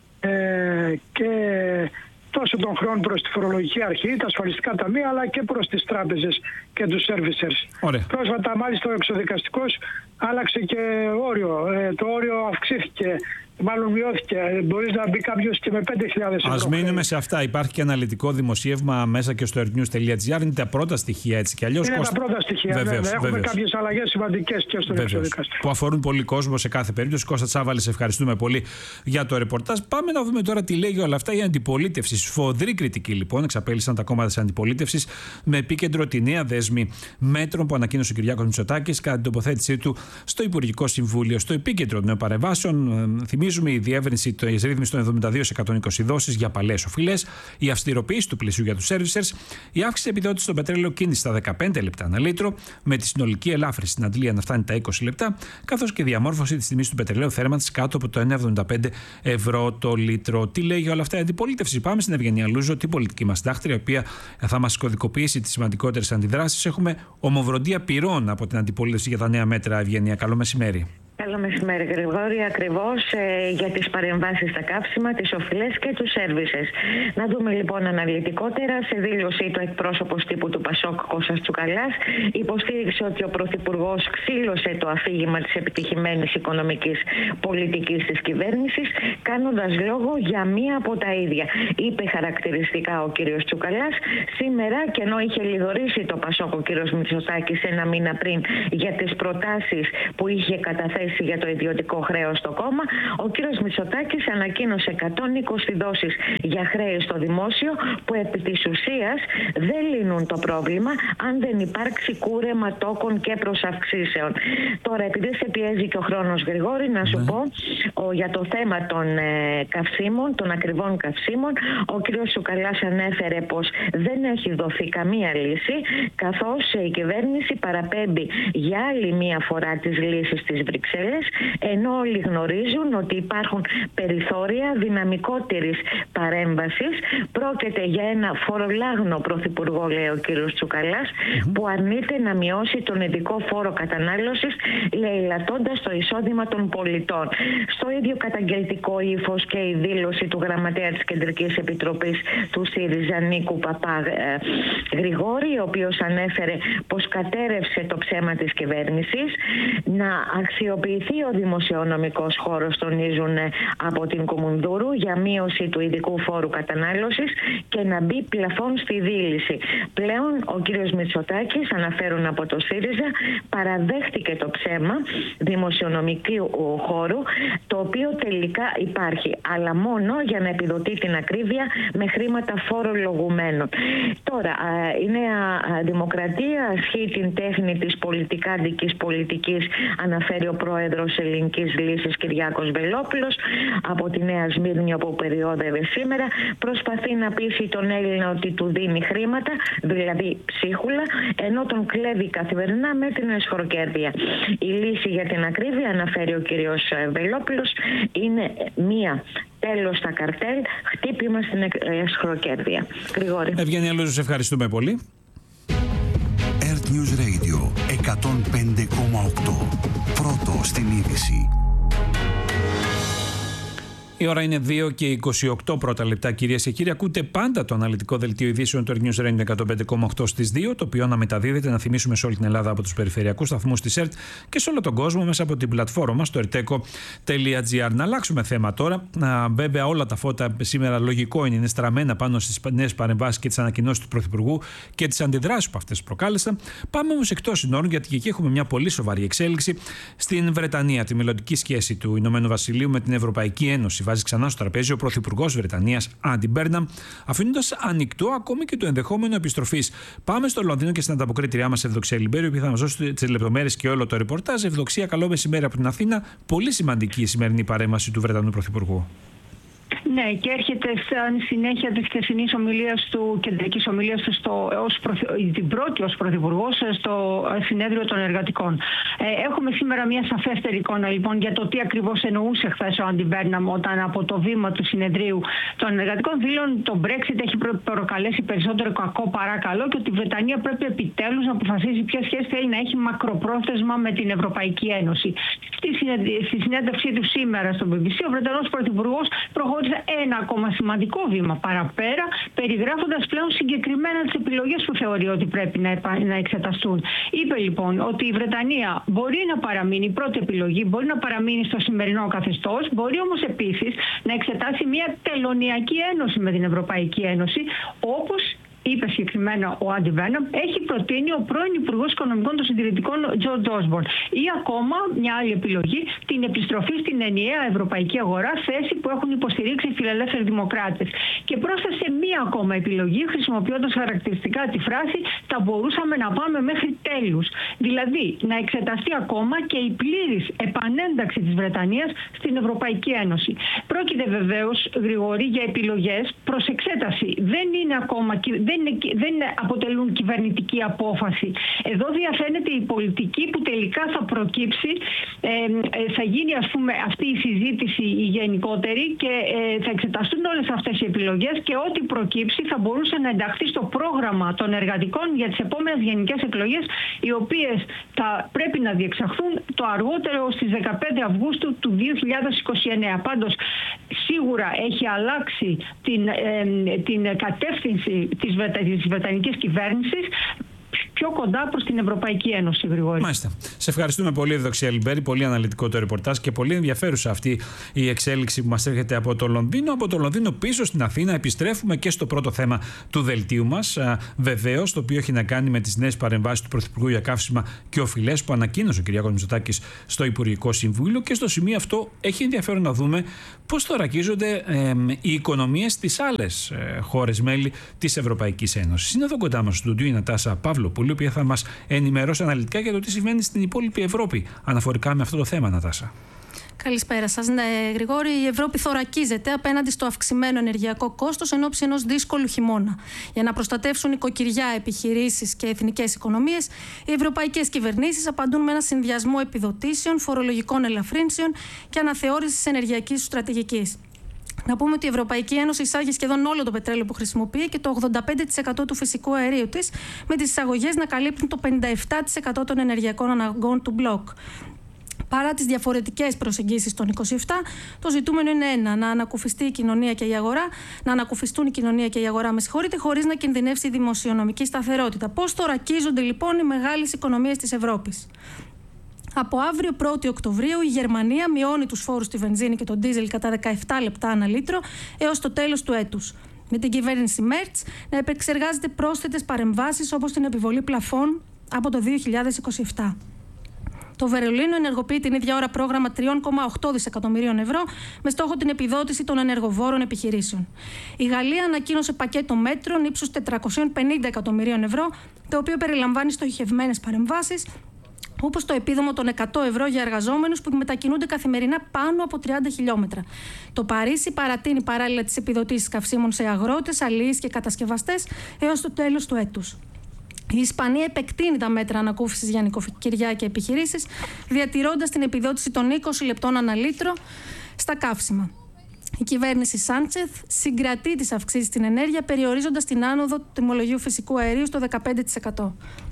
και τόσο των χρόνων προς τη φορολογική αρχή, τα ασφαλιστικά ταμεία, αλλά και προς τις τράπεζες και τους servicers. Πρόσφατα μάλιστα ο εξωδικαστικός άλλαξε και όριο. Το όριο αυξήθηκε, μάλλον μειώθηκε. Μπορεί να μπει κάποιος και με 5.000 ευρώ. Ας μείνουμε σε αυτά. Υπάρχει και αναλυτικό δημοσίευμα μέσα και στο earthnews.gr. Είναι τα πρώτα στοιχεία έτσι κι αλλιώς. Είναι τα πρώτα στοιχεία. Βεβαίως, έχουμε κάποιες αλλαγές σημαντικές και στον εξωδικαστικό. Που αφορούν πολύ κόσμο σε κάθε περίπτωση. Κώστα Τσάβαλη, σε ευχαριστούμε πολύ για το ρεπορτάζ. Πάμε να δούμε τώρα τι λέγει όλα αυτά η αντιπολίτευση. Σφοδρή κριτική λοιπόν εξαπέλυσαν τα κόμματα της αντιπολίτευσης με επίκεντρο τη νέα δέσμη μέτρων που ανακοίνωσε ο Κυριάκος Μητσοτάκης κατά την τοποθέτησή του στο Υπουργικό Συμβούλιο. Στο επίκεντρο των νέων παρεμβάσεων, Θυμίζουμε η διεύρυνση της ρύθμισης των 72 σε 120 δόσεις για παλαιές οφειλές, η αυστηροποίηση του πλαισίου για τους servicers, η αύξηση επιδότησης στο πετρέλαιο κίνηση στα 15 λεπτά ανά λίτρο, με τη συνολική ελάφρυνση στην αντλία να φτάνει τα 20 λεπτά, καθώς και διαμόρφωση της τιμής του πετρελαίου θέρμανσης κάτω από το 1,75 ευρώ το λίτρο. Τι λέει για όλα αυτά η αντιπολίτευση? Πάμε στην Ευγενία Λούζο, την πολιτική μας συντάκτρια, η οποία θα μας κωδικοποιήσει τις σημαντικότερες αντιδράσεις. Έχουμε ομοβροντία πυρών από την αντιπολίτευση για τα νέα μέτρα. Ευγενία, καλό μεσημέρι. Καλό μεσημέρι, Γρηγόρη. Ακριβώς για τις παρεμβάσεις στα καύσιμα, τις οφειλές και τους σέρβισες. Να δούμε λοιπόν αναλυτικότερα. Σε δήλωσή του εκπρόσωπος τύπου του ΠΑΣΟΚ, Κώστας Τσουκαλάς, υποστήριξε ότι ο Πρωθυπουργός ξύλωσε το αφήγημα της επιτυχημένης οικονομικής πολιτικής της κυβέρνησης, κάνοντας λόγο για μία από τα ίδια. Είπε χαρακτηριστικά ο κύριος Τσουκαλάς σήμερα, και ενώ είχε λιδωρήσει το ΠΑΣΟΚ ο κύριος Μητσοτάκης ένα μήνα πριν για τις προτάσεις που είχε καταθέσει για το ιδιωτικό χρέος στο κόμμα, ο κύριος Μητσοτάκης ανακοίνωσε 120 δόσεις για χρέη στο δημόσιο, που επί της ουσίας δεν λύνουν το πρόβλημα αν δεν υπάρξει κούρεμα τόκων και προσαυξήσεων. Τώρα, επειδή σε πιέζει και ο χρόνος, Γρηγόρη, να σου πω για το θέμα των καυσίμων, των ακριβών καυσίμων, ο κύριος Τσουκαλάς ανέφερε πως δεν έχει δοθεί καμία λύση, καθώς η κυβέρνηση παραπέμπει για άλλη μία φορά τις λύσεις της Βρυξέλλες, ενώ όλοι γνωρίζουν ότι υπάρχουν περιθώρια δυναμικότερης παρέμβασης. Πρόκειται για ένα φορολάγνο πρωθυπουργό, λέει ο κύριος Τσουκαλάς, που αρνείται να μειώσει τον ειδικό φόρο κατανάλωσης, λαιλατώντας το εισόδημα των πολιτών. Στο ίδιο καταγγελτικό ύφος και η δήλωση του γραμματέα της Κεντρικής Επιτροπής του ΣΥΡΙΖΑ, Νίκου Παπά Γρηγόρη, ο οποίος ανέφερε πως κατέρευσε το ψέμα της κυβέρνησης. Να αξιοποιηθεί ο δημοσιονομικός χώρος, τονίζουν από την Κουμουνδούρου, για μείωση του ειδικού φόρου κατανάλωσης και να μπει πλαφόν στη δίληση. Πλέον ο κύριος Μητσοτάκης, αναφέρουν από το ΣΥΡΙΖΑ, παραδέχτηκε το ψέμα δημοσιονομικού χώρου, το οποίο τελικά υπάρχει, αλλά μόνο για να επιδοτεί την ακρίβεια με χρήματα φορολογουμένων. Τώρα, η Νέα Δημοκρατία ασχεί την τέχνη της πολιτικάντικης πολιτικής, αναφέρει ο πρόεδρος Ελληνικής Λύσης Κυριάκος Βελόπουλος από τη Νέα Σμύρνη, όπου περιόδευε σήμερα. Προσπαθεί να πείσει τον Έλληνα ότι του δίνει χρήματα, δηλαδή ψίχουλα, ενώ τον κλέβει καθημερινά με την εσχροκέρδεια. Η λύση για την ακρίβεια, αναφέρει ο κύριος Βελόπουλος, είναι μία. Τέλος στα καρτέλ, χτύπημα στην εσχροκέρδεια. Γρηγόρη. Ευγενία Λούζου, σε ευχαριστούμε πολύ. Earth News Radio 105,8. Πρώτο στην είδηση. Η ώρα είναι 2 και 28 πρώτα λεπτά, κυρίες και κύριοι. Ακούτε πάντα το αναλυτικό δελτίο ειδήσεων του Earth News Radio 105,8 στις 2, το οποίο αναμεταδίδεται, να θυμίσουμε, σε όλη την Ελλάδα από τους περιφερειακούς σταθμούς της ΕΡΤ και σε όλο τον κόσμο μέσα από την πλατφόρμα μας, το erteco.gr. Να αλλάξουμε θέμα τώρα. Βέβαια, όλα τα φώτα σήμερα, λογικό είναι στραμμένα πάνω στις νέες παρεμβάσεις και τις ανακοινώσεις του Πρωθυπουργού και τις αντιδράσεις που αυτές προκάλεσαν. Πάμε όμως εκτός συνόρων, γιατί και εκεί έχουμε μια πολύ σοβαρή εξέλιξη στην Βρετανία, τη μελλοντική σχέση του Ηνωμένου Βασιλείου με την Ευρωπαϊκή Ένωση. Βάζει ξανά στο τραπέζι ο Πρωθυπουργός Βρετανίας, Άντι Μπέρναμ, αφήνοντας ανοιχτό ακόμη και το ενδεχόμενο επιστροφής. Πάμε στο Λονδίνο και στην ανταποκρίτριά μας, Ευδοξία Λιμπέριου, που θα μας δώσει τις λεπτομέρειες και όλο το ρεπορτάζ. Ευδοξία, καλό μεσημέρι από την Αθήνα. Πολύ σημαντική η σημερινή παρέμβαση του Βρετανού Πρωθυπουργού. Ναι, και έρχεται σαν συνέχεια της χθεσινής ομιλίας του, κεντρικής ομιλίας του, την πρώτη ως πρωθυπουργός στο συνέδριο των εργατικών. Έχουμε σήμερα μια σαφέστερη εικόνα λοιπόν για το τι ακριβώς εννοούσε χθες ο Άντι Μπέρναμ όταν από το βήμα του συνεδρίου των εργατικών δήλωνε το Brexit έχει προκαλέσει περισσότερο κακό παρά καλό και ότι η Βρετανία πρέπει επιτέλους να αποφασίσει ποια σχέση θέλει να έχει μακροπρόθεσμα με την Ευρωπαϊκή Ένωση. Στη συνέντευξή του σήμερα στο BBC, ο Βρετανός πρωθυπουργός προχώρησε ένα ακόμα σημαντικό βήμα παραπέρα, περιγράφοντας πλέον συγκεκριμένα τις επιλογές που θεωρεί ότι πρέπει να εξεταστούν. Είπε λοιπόν ότι η Βρετανία μπορεί να παραμείνει, η πρώτη επιλογή μπορεί να παραμείνει στο σημερινό καθεστώς, μπορεί όμως επίσης να εξετάσει μια τελωνειακή ένωση με την Ευρωπαϊκή Ένωση, όπως είπε συγκεκριμένα ο Άντι Βένομ, έχει προτείνει ο πρώην Υπουργός Οικονομικών των Συντηρητικών Τζορτζ Όσμπορν. Ή ακόμα μια άλλη επιλογή, την επιστροφή στην ενιαία ευρωπαϊκή αγορά, θέση που έχουν υποστηρίξει οι φιλελεύθεροι δημοκράτες. Και πρόσθεσε μία ακόμα επιλογή, χρησιμοποιώντας χαρακτηριστικά τη φράση «θα μπορούσαμε να πάμε μέχρι τέλους». Δηλαδή, να εξεταστεί ακόμα και η πλήρης επανένταξη της Βρετανίας στην Ευρωπαϊκή Ένωση. Πρόκειται βεβαίως, Γρηγόρη, για επιλογές προς εξέταση. Δεν αποτελούν κυβερνητική απόφαση. Εδώ διαφαίνεται η πολιτική που τελικά θα προκύψει, θα γίνει αυτή η συζήτηση η γενικότερη και θα εξεταστούν όλες αυτές οι επιλογές και ό,τι προκύψει θα μπορούσε να ενταχθεί στο πρόγραμμα των εργατικών για τις επόμενες γενικές εκλογές, οι οποίες θα πρέπει να διεξαχθούν το αργότερο στις 15 Αυγούστου του 2029. Πάντως, σίγουρα έχει αλλάξει την κατεύθυνση της βρετανικής κυβέρνησης πιο κοντά προς την Ευρωπαϊκή Ένωση, Γρηγόρη. Μάλιστα. Σε ευχαριστούμε πολύ, Ευδοξία Λιμπέρη. Πολύ αναλυτικό το ρεπορτάζ και πολύ ενδιαφέρουσα αυτή η εξέλιξη που μας έρχεται από το Λονδίνο. Από το Λονδίνο πίσω στην Αθήνα επιστρέφουμε και στο πρώτο θέμα του δελτίου μας. Βεβαίως, το οποίο έχει να κάνει με τις νέες παρεμβάσεις του Πρωθυπουργού για καύσιμα και οφειλές που ανακοίνωσε ο Κυριάκος Μητσοτάκης στο Υπουργικό Συμβούλιο. Και στο σημείο αυτό έχει ενδιαφέρον να δούμε πώς θωρακίζονται οι οικονομίες στις άλλες χώρες μέλη της Ευρωπαϊκής Ένωσης. Είναι εδώ κοντά μας στο στούντιο η Νατάσα Παύλοπουλου, η οποία θα μας ενημερώσει αναλυτικά για το τι συμβαίνει στην υπόλοιπη Ευρώπη αναφορικά με αυτό το θέμα, Νατάσα. Καλησπέρα σας. Ναι, Γρηγόρη, η Ευρώπη θωρακίζεται απέναντι στο αυξημένο ενεργειακό κόστος εν ώψη ενός δύσκολου χειμώνα. Για να προστατεύσουν οικοκυριά, επιχειρήσεις και εθνικές οικονομίες, οι ευρωπαϊκές κυβερνήσεις απαντούν με ένα συνδυασμό επιδοτήσεων, φορολογικών ελαφρύνσεων και αναθεώρησης ενεργειακής στρατηγικής. Να πούμε ότι η Ευρωπαϊκή Ένωση εισάγει σχεδόν όλο το πετρέλαιο που χρησιμοποιεί και το 85% του φυσικού αερίου της, με τις εισαγωγές να καλύπτουν το 57% των ενεργειακών αναγκών του μπλοκ. Παρά τις διαφορετικές προσεγγίσεις των 27, το ζητούμενο είναι ένα: να ανακουφιστεί η κοινωνία και η αγορά, να ανακουφιστούν η κοινωνία και η αγορά, χωρίς να κινδυνεύσει η δημοσιονομική σταθερότητα. Πώς θωρακίζονται λοιπόν οι μεγάλες οικονομίες της Ευρώπης? Από αύριο 1η Οκτωβρίου η Γερμανία μειώνει τους φόρους στη βενζίνη και τον ντίζελ κατά 17 λεπτά ανά λίτρο έως το τέλος του έτους. Με την κυβέρνηση Μέρτς να επεξεργάζεται πρόσθετες παρεμβάσεις όπως την επιβολή πλαφών από το 2027. Το Βερολίνο ενεργοποιεί την ίδια ώρα πρόγραμμα 3,8 δισεκατομμυρίων ευρώ με στόχο την επιδότηση των ενεργοβόρων επιχειρήσεων. Η Γαλλία ανακοίνωσε πακέτο μέτρων ύψους 450 εκατομμυρίων ευρώ, το οποίο περιλαμβάνει στοχευμένες παρεμβάσεις, όπως το επίδομο των 100 ευρώ για εργαζόμενους που μετακινούνται καθημερινά πάνω από 30 χιλιόμετρα. Το Παρίσι παρατείνει παράλληλα τις επιδοτήσεις καυσίμων σε αγρότες, αλληλείς και κατασκευαστές έως το τέλος του έτους. Η Ισπανία επεκτείνει τα μέτρα ανακούφισης για νοικοκυριά και επιχειρήσεις, διατηρώντας την επιδότηση των 20 λεπτών ανά λίτρο στα καύσιμα. Η κυβέρνηση Σάντσεθ συγκρατεί τις αυξήσεις στην ενέργεια, περιορίζοντας την άνοδο του τιμολογίου φυσικού αερίου στο 15%.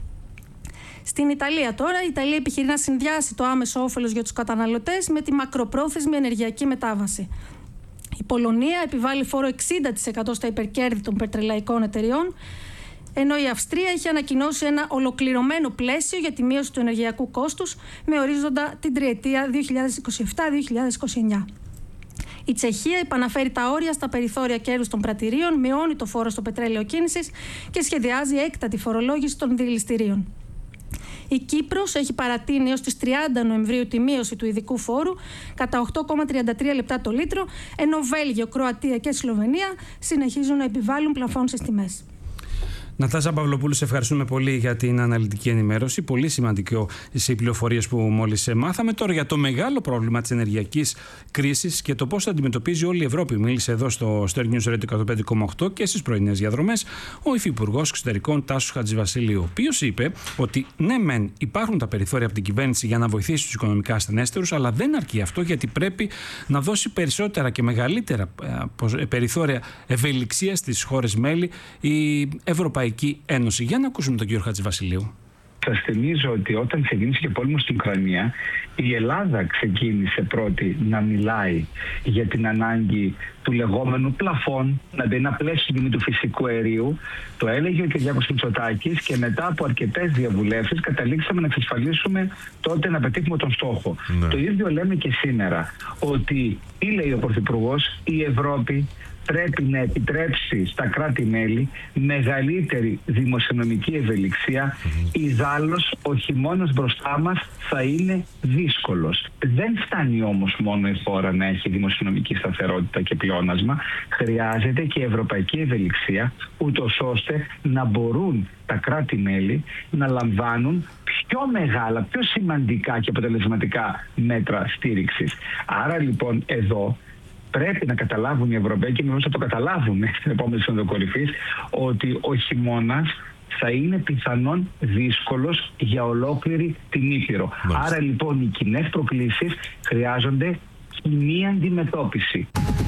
Στην Ιταλία τώρα, η Ιταλία επιχειρεί να συνδυάσει το άμεσο όφελος για τους καταναλωτές με τη μακροπρόθεσμη ενεργειακή μετάβαση. Η Πολωνία επιβάλλει φόρο 60% στα υπερκέρδη των πετρελαϊκών εταιριών, ενώ η Αυστρία έχει ανακοινώσει ένα ολοκληρωμένο πλαίσιο για τη μείωση του ενεργειακού κόστους με ορίζοντα την τριετία 2027-2029. Η Τσεχία επαναφέρει τα όρια στα περιθώρια κέρδους των πρατηρίων, μειώνει το φόρο στο πετρέλαιο κίνησης και σχεδιάζει έκτατη φορολόγηση των δηληστηρίων. Η Κύπρος έχει παρατείνει έως τις 30 Νοεμβρίου τη μείωση του ειδικού φόρου κατά 8,33 λεπτά το λίτρο, ενώ Βέλγιο, Κροατία και Σλοβενία συνεχίζουν να επιβάλλουν πλαφών στις τιμές. Νατάσα Παυλοπούλου, σε ευχαριστούμε πολύ για την αναλυτική ενημέρωση. Πολύ σημαντικό οι πληροφορίες που μόλις μάθαμε. Τώρα για το μεγάλο πρόβλημα της ενεργειακής κρίσης και το πώς θα αντιμετωπίζει όλη η Ευρώπη. Μίλησε εδώ στο Star News Radio 105,8 και στις πρωινές διαδρομές ο Υφυπουργός Εξωτερικών Τάσος Χατζηβασιλείου, ο οποίος είπε ότι ναι, μεν υπάρχουν τα περιθώρια από την κυβέρνηση για να βοηθήσει τους οικονομικά ασθενέστερους, αλλά δεν αρκεί αυτό, γιατί πρέπει να δώσει περισσότερα και μεγαλύτερα περιθώρια ευελιξίας στις χώρες μέλη η Ευρωπαϊκή Ένωση. Για να ακούσουμε τον κύριο Χατζηβασιλείου. Σας θυμίζω ότι όταν ξεκίνησε και ο πόλεμος στην Ουκρανία, η Ελλάδα ξεκίνησε πρώτη να μιλάει για την ανάγκη του λεγόμενου πλαφών, δηλαδή ένα πλαίσιο στην τιμή του φυσικού αερίου. Το έλεγε ο Κυριάκος Μητσοτάκης και μετά από αρκετές διαβουλεύσεις καταλήξαμε να εξασφαλίσουμε τότε να πετύχουμε τον στόχο. Ναι. Το ίδιο λέμε και σήμερα, ότι τι λέει ο Πρωθυπουργός, η Ευρώπη πρέπει να επιτρέψει στα κράτη-μέλη μεγαλύτερη δημοσιονομική ευελιξία. Ιδάλλως ο χειμώνας μπροστά μας θα είναι δύσκολος. Δεν φτάνει όμως μόνο η χώρα να έχει δημοσιονομική σταθερότητα και πλεόνασμα. Χρειάζεται και η ευρωπαϊκή ευελιξία, ούτως ώστε να μπορούν τα κράτη-μέλη να λαμβάνουν πιο μεγάλα, πιο σημαντικά και αποτελεσματικά μέτρα στήριξης. Άρα λοιπόν εδώ πρέπει να καταλάβουν οι Ευρωπαίοι, και νομίζω θα το καταλάβουν στην επόμενη Σύνοδο Κορυφής, ότι ο χειμώνας θα είναι πιθανόν δύσκολος για ολόκληρη την Ήπειρο. Άρα λοιπόν οι κοινές προκλήσεις χρειάζονται κοινή αντιμετώπιση.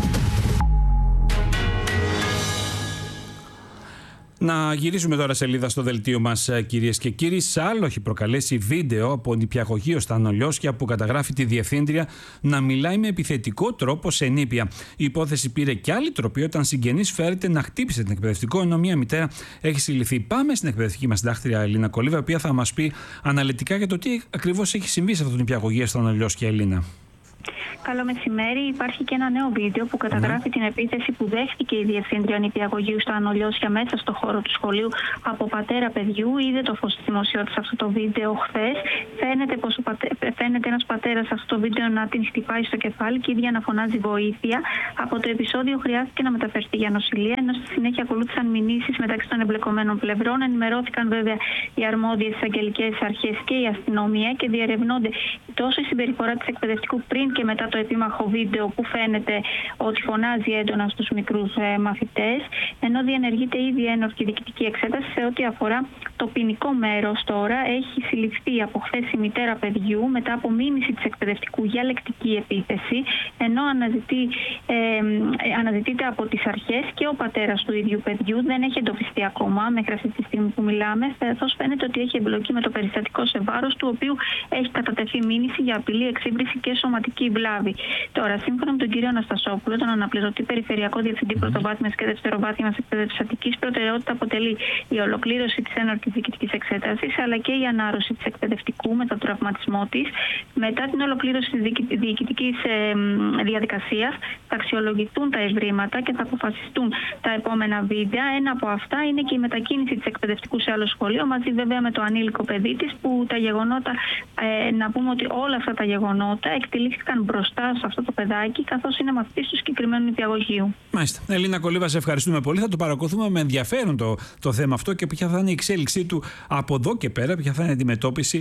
Να γυρίσουμε τώρα σελίδα στο δελτίο μας, κυρίες και κύριοι. Άλλο έχει προκαλέσει βίντεο από νηπιαγωγείο στα Ανολιώσια που καταγράφει τη διευθύντρια να μιλάει με επιθετικό τρόπο σε νήπια. Η υπόθεση πήρε και άλλη τροπή όταν συγγενής φέρεται να χτύπησε την εκπαιδευτικό, ενώ μία μητέρα έχει συλληφθεί. Πάμε στην εκπαιδευτική μας συντάκτρια Ελίνα Κολίβα, η οποία θα μας πει αναλυτικά για το τι ακριβώς έχει συμβεί σε αυτό το νηπιαγωγείο στα Ανολιώσια. Ελίνα. Καλό μεσημέρι. Υπάρχει και ένα νέο βίντεο που καταγράφει την επίθεση που δέχτηκε η διευθύντρια νηπιαγωγείου στα Ανολιώσια μέσα στο χώρο του σχολείου από πατέρα παιδιού. Είδε το φως της δημοσιότητας αυτό το βίντεο χθες. Φαίνεται ένας πατέρας σε αυτό το βίντεο να την χτυπάει στο κεφάλι και η ίδια να φωνάζει βοήθεια. Από το επεισόδιο χρειάστηκε να μεταφερθεί για νοσηλεία, ενώ στη συνέχεια ακολούθησαν μηνύσεις μεταξύ των εμπλεκομένων πλευρών. Ενημερώθηκαν βέβαια οι αρμόδιες εισαγγελικές αρχές και η αστυνομία και διερευνώνται τόσο η συμπεριφορά της εκπαιδευτικού πριν και μετά το επίμαχο βίντεο που φαίνεται ότι φωνάζει έντονα στους μικρούς μαθητές, ενώ διενεργείται ήδη ένορκη διοικητική εξέταση σε ό,τι αφορά το ποινικό μέρος. Τώρα έχει συλληφθεί από χθες η μητέρα παιδιού μετά από μήνυση της εκπαιδευτικού για λεκτική επίθεση, ενώ αναζητείται από τις αρχές και ο πατέρας του ίδιου παιδιού. Δεν έχει εντοπιστεί ακόμα μέχρι αυτή τη στιγμή που μιλάμε, καθώς φαίνεται ότι έχει εμπλοκή με το περιστατικό σε βάρος του, οποίου έχει κατατεθεί μήνυση για απειλή, εξύβριση και σωματική βλάβη. Τώρα, σύμφωνα με τον κύριο Αναστασόπουλο, τον αναπληρωτή Περιφερειακό Διευθυντή Πρωτοβάθμιας και Δευτεροβάθμιας Εκπαίδευσης Αττικής, προτεραιότητα αποτελεί η ολοκλήρωση της ένορκης διοικητικής εξέτασης, αλλά και η ανάρρωση της εκπαιδευτικού με τον τραυματισμό της. Μετά την ολοκλήρωση της διοικητικής διαδικασίας, θα αξιολογηθούν τα ευρήματα και θα αποφασιστούν τα επόμενα βίντεο. Ένα από αυτά είναι και η μετακίνηση της εκπαιδευτικού σε άλλο σχολείο, μαζί βέβαια με το ανήλικο παιδί της, που τα γεγονότα, να πούμε ότι όλα αυτά τα γεγονότα εκτελήθηκαν μπροστά σε αυτό το παιδάκι, καθώς είναι μαθητής του συγκεκριμένου νηπιαγωγείου. Μάλιστα. Ελίνα Κολίβα, σε ευχαριστούμε πολύ. Θα το παρακολουθούμε με ενδιαφέρον το θέμα αυτό και ποια θα είναι η εξέλιξή του από εδώ και πέρα, ποια θα είναι η αντιμετώπιση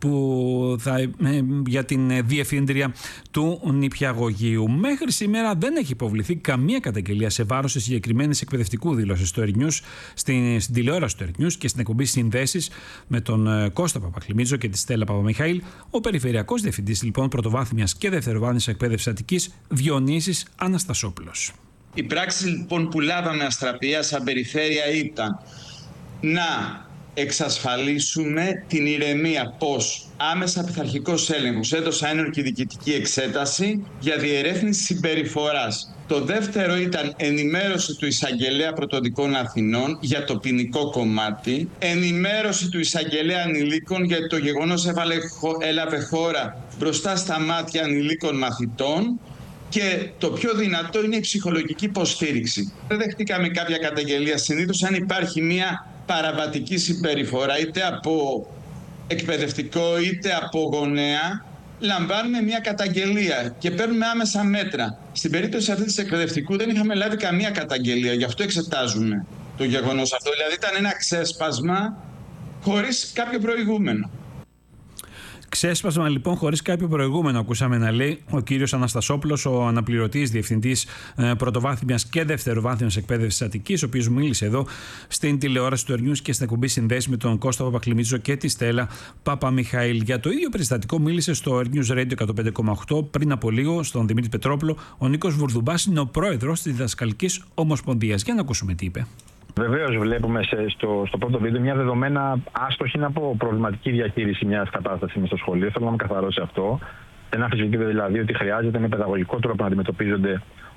για την διευθύντρια του νηπιαγωγείου. Μέχρι σήμερα δεν έχει υποβληθεί καμία καταγγελία σε βάρος της συγκεκριμένης εκπαιδευτικού δήλωσης στο Ερνιούς, στην τηλεόραση του Ερνιούς και στην εκπομπή Συνδέσεις με τον Κώστα Παπακλημίτζο και τη Στέλλα Παπαμιχαήλ. Ο Περιφερειακός Διευθυντής λοιπόν Πρωτοβάθμιας και Δευτεροβάθμιας Εκπαίδευσης Αττικής, Διονύσης Αναστασόπουλος. Η πράξη λοιπόν που λάβαμε αστραπία σαν περιφέρεια ήταν να εξασφαλίσουμε την ηρεμία, πως άμεσα πειθαρχικός έλεγχος έδωσε ένορκη διοικητική εξέταση για διερεύνηση συμπεριφοράς. Το δεύτερο ήταν ενημέρωση του Εισαγγελέα Πρωτοδικών Αθηνών για το ποινικό κομμάτι, ενημέρωση του Εισαγγελέα Ανηλίκων γιατί το γεγονός έλαβε χώρα μπροστά στα μάτια ανηλίκων μαθητών. Και το πιο δυνατό είναι η ψυχολογική υποστήριξη. Δεν δεχτήκαμε κάποια καταγγελία. Συνήθως αν υπάρχει μια παραβατική συμπεριφορά είτε από εκπαιδευτικό είτε από γονέα, λαμβάνουμε μια καταγγελία και παίρνουμε άμεσα μέτρα. Στην περίπτωση αυτή της εκπαιδευτικού δεν είχαμε λάβει καμία καταγγελία, γι' αυτό εξετάζουμε το γεγονός αυτό. Δηλαδή ήταν ένα ξέσπασμα χωρίς κάποιο προηγούμενο. Ξέσπασμα λοιπόν χωρίς κάποιο προηγούμενο, ακούσαμε να λέει ο κύριος Αναστασόπουλος, ο αναπληρωτής διευθυντής Πρωτοβάθμιας και Δευτεροβάθμιας Εκπαίδευσης Αττικής, ο οποίος μίλησε εδώ στην τηλεόραση του Ερνιούς και στην εκπομπή Συνδέσεις με τον Κώστα Παπακλημίτζο και τη Στέλλα Παπαμιχαήλ. Για το ίδιο περιστατικό μίλησε στο News Radio 105,8 πριν από λίγο στον Δημήτρη Πετρόπουλο. Ο Νίκος Βουρδουμπάς είναι ο πρόεδρος της Διδασκαλικής Ομοσπονδίας. Για να ακούσουμε τι είπε. Βεβαίως, βλέπουμε στο πρώτο βίντεο μια δεδομένα άστοχη από προβληματική διαχείριση μιας κατάστασης μες στο σχολείο. Θέλω να με καθαρώσει αυτό. Δεν αμφισβητείτε δηλαδή ότι χρειάζεται με παιδαγωγικό τρόπο να αντιμετωπίζονται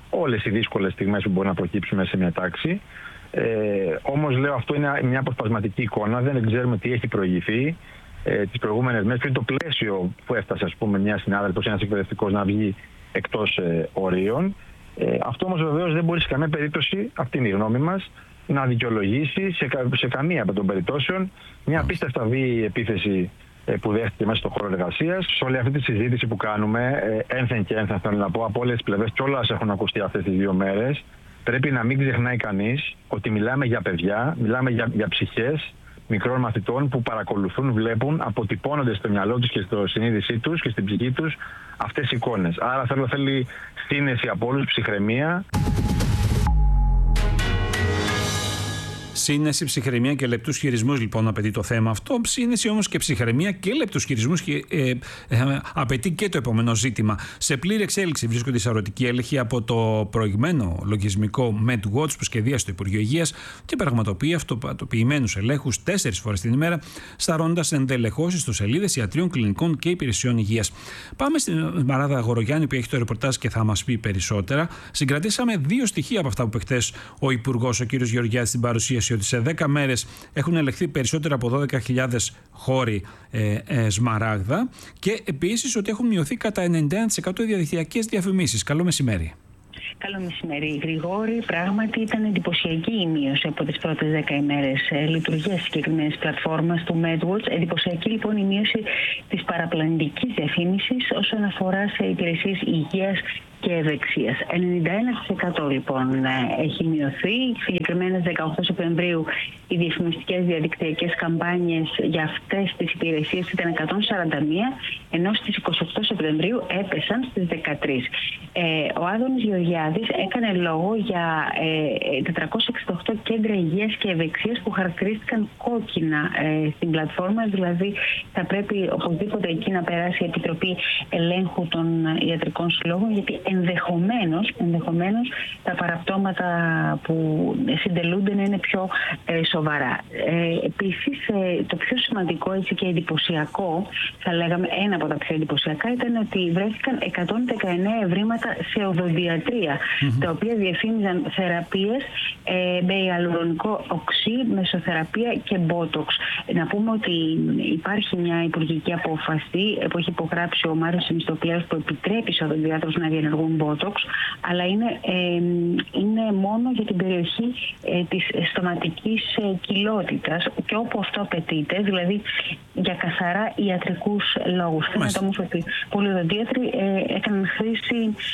όλες οι δύσκολες στιγμές που μπορεί να προκύψουν μέσα σε μια τάξη. Όμως λέω, αυτό είναι μια αποσπασματική εικόνα, δεν ξέρουμε τι έχει προηγηθεί τις προηγούμενες μέρες, πριν το πλαίσιο που έφτασε, ας πούμε, μια συνάδελφος, ένας εκπαιδευτικός να βγει εκτός ορίων. Αυτό όμως βεβαίως δεν μπορεί σε καμία περίπτωση, αυτή είναι η γνώμη μας, να δικαιολογήσει σε καμία από των περιπτώσεων μια απίστευτα βίαιη επίθεση που δέχτηκε μέσα στον χώρο εργασίας. Σε όλη αυτή τη συζήτηση που κάνουμε, ένθεν και ένθεν, θέλω να πω, από όλες τις πλευρές, κιόλας έχουν ακουστεί αυτές τις 2 μέρες, πρέπει να μην ξεχνάει κανείς ότι μιλάμε για παιδιά, μιλάμε για ψυχές μικρών μαθητών που παρακολουθούν, βλέπουν, αποτυπώνονται στο μυαλό τους και στο συνείδησή τους και στην ψυχή τους αυτές οι εικόνες. Άρα θέλει σύνεση από όλους, ψυχραιμία. Σύνεση, ψυχραιμία και λεπτούς χειρισμούς λοιπόν απαιτεί το θέμα αυτό. Σύνεση όμως και ψυχραιμία και λεπτούς χειρισμούς απαιτεί και το επόμενο ζήτημα. Σε πλήρη εξέλιξη βρίσκονται οι σαρωτικοί έλεγχοι από το προηγμένο λογισμικό MedWatch που σχεδίασε το Υπουργείο Υγείας και πραγματοποιεί αυτοματοποιημένους ελέγχους 4 φορές την ημέρα, σταρώνοντας ενδελεχώσεις στους σελίδες ιατρίων, κλινικών και υπηρεσιών υγείας. Πάμε στην Μαράδα Αγορογιάννη που έχει το ρεπορτάζ και θα μας πει περισσότερα. Συγκρατήσαμε 2 στοιχεία από αυτά που είπε χθες ο Υπουργός, ο κ. Γεωργιάδης, στην παρουσίαση, ότι σε 10 μέρες έχουν ελεγχθεί περισσότερα από 12.000 χώροι Σμαράγδα και επίσης ότι έχουν μειωθεί κατά 91% οι διαδικτυακές διαφημίσεις. Καλό μεσημέρι. Καλό μεσημέρι, Γρηγόρη. Πράγματι ήταν εντυπωσιακή η μείωση από τις πρώτες 10 ημέρες λειτουργίας συγκεκριμένης πλατφόρμας του MedWatch. Εντυπωσιακή λοιπόν η μείωση της παραπλανητικής διαφήμισης όσον αφορά σε υπηρεσίες υγείας και ευεξίας. 91% λοιπόν έχει μειωθεί. Συγκεκριμένα 18 Σεπτεμβρίου οι διαφημιστικές διαδικτυακές καμπάνιες για αυτές τις υπηρεσίες ήταν 141, ενώ στις 28 Σεπτεμβρίου έπεσαν στις 13. Ο Άδωνης Γεωργιάδης έκανε λόγο για 468 κέντρα υγείας και ευεξίας που χαρακτηρίστηκαν κόκκινα στην πλατφόρμα, δηλαδή θα πρέπει οπωσδήποτε εκεί να περάσει η Επιτροπή Ελέγχου των Ιατρικών Συλλόγων, γιατί ενδεχομένως τα παραπτώματα που συντελούνται να είναι πιο σοβαρά. Επίσης, το πιο σημαντικό έτσι και εντυπωσιακό, θα λέγαμε ένα από τα πιο εντυπωσιακά, ήταν ότι βρέθηκαν 119 ευρήματα σε οδοντιατρία, τα οποία διαφήμιζαν θεραπείες με ιαλουρονικό οξύ, μεσοθεραπεία και μπότοξ. Να πούμε ότι υπάρχει μια υπουργική απόφαση που έχει υπογράψει ο Μάριος Μισθοπλέος που επιτρέπει σε οδοντιάτρους να διενεργούν μπότοξ, αλλά είναι μόνο για την περιοχή της στοματικής κοιλότητας και όπου αυτό απαιτείται, δηλαδή για καθαρά ιατρικούς λόγους. Φαίνεται όμως ότι πολλοί οδοντίατροι έκαναν χρήση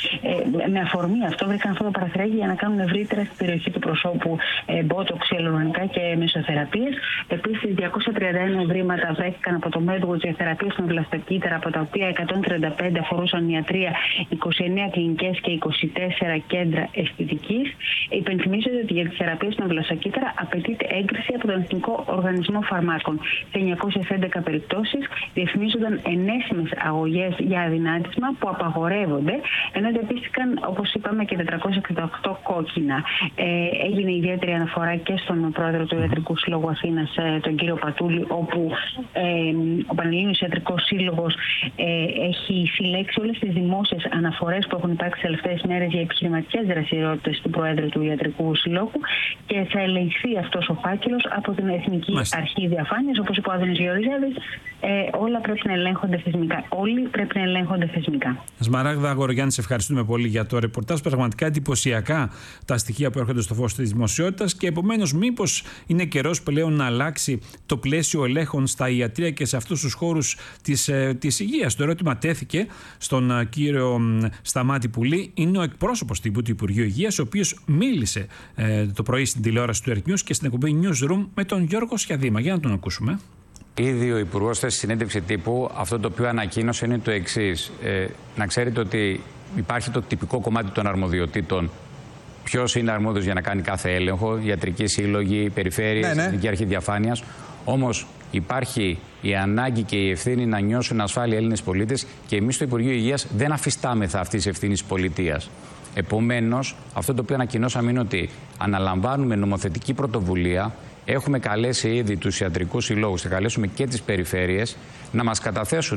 με αφορμή αυτό, βρήκαν αυτό το παραθυράκι για να κάνουν ευρύτερα στην περιοχή του προσώπου μπότοξ, ιαλουρονικά και μεσοθεραπείες. Επίσης, 231 ευρήματα βρέθηκαν από το MedWatch για θεραπείες με βλαστοκύτταρα, από τα οποία 135 αφορούσαν ιατρία, 29 κλινικές και 24 κέντρα αισθητικής. Υπενθυμίζεται ότι για τις θεραπείες με βλαστοκύτταρα απαιτείται έγκριση από τον Εθνικό Οργανισμό Φαρμάκων. Σε 911 περιπτώσεις διαφημίζονταν ενέσιμες αγωγές για αδυνάτισμα που απαγορεύονται, ενώ εντοπίστηκαν, όπως είπαμε, και 468 κόκκινα. Έγινε ιδιαίτερη αναφορά και στον πρόεδρο του Ιατρικού Συλλόγου Αθήνας, τον κύριο Πατούλη, όπου ο Πανελλήνιος Ιατρικός Σύλλογος έχει συλλέξει όλες τις δημόσιες αναφορές που έχουν υπάρξει τις τελευταίες μέρες για επιχειρηματικές δραστηριότητες του Προέδρου του Ιατρικού Συλλόγου και θα ελεγχθεί αυτός ο φάκελος από την Εθνική Αρχή Διαφάνειας. Όπως είπε ο Άδωνης Γεωργιάδης, όλα πρέπει να ελέγχονται θεσμικά. Όλοι πρέπει να ελέγχονται θεσμικά. Σμαράγδα Αγορογιάννη, σε ευχαριστούμε πολύ για το ρεπορτάζ. Πραγματικά εντυπωσιακά τα στοιχεία που έρχονται στο φως της δημοσιότητας και επομένως, μήπως είναι καιρός πλέον να αλλάξει το πλαίσιο ελέγχων στα ιατρεία και σε αυτούς τους χώρους της υγείας. Το ερώτημα τέθηκε στον κύριο Σταμάτη Πουλή. Είναι ο εκπρόσωπος τύπου του Υπουργείου Υγείας, ο οποίος μίλησε το πρωί στην τηλεόραση του Earth News και στην εκπομπή Newsroom με τον Γιώργο Σιαδήμα. Για να τον ακούσουμε. Ήδη ο Υπουργός στη συνέντευξη τύπου αυτό το οποίο ανακοίνωσε είναι το εξής. Να ξέρετε ότι υπάρχει το τυπικό κομμάτι των αρμοδιοτήτων. Ποιος είναι αρμόδιος για να κάνει κάθε έλεγχο, ιατρικοί σύλλογοι, περιφέρειες, Εθνική Αρχή Διαφάνειας. Όμως υπάρχει η ανάγκη και η ευθύνη να νιώσουν ασφάλεια Έλληνες πολίτες και εμείς στο Υπουργείο Υγείας δεν αφιστάμεθα αυτής της ευθύνης πολιτείας. Επομένως, αυτό το οποίο ανακοινώσαμε είναι ότι αναλαμβάνουμε νομοθετική πρωτοβουλία. Έχουμε καλέσει ήδη τους ιατρικούς συλλόγους, θα καλέσουμε και τις περιφέρειες να μας καταθέσουν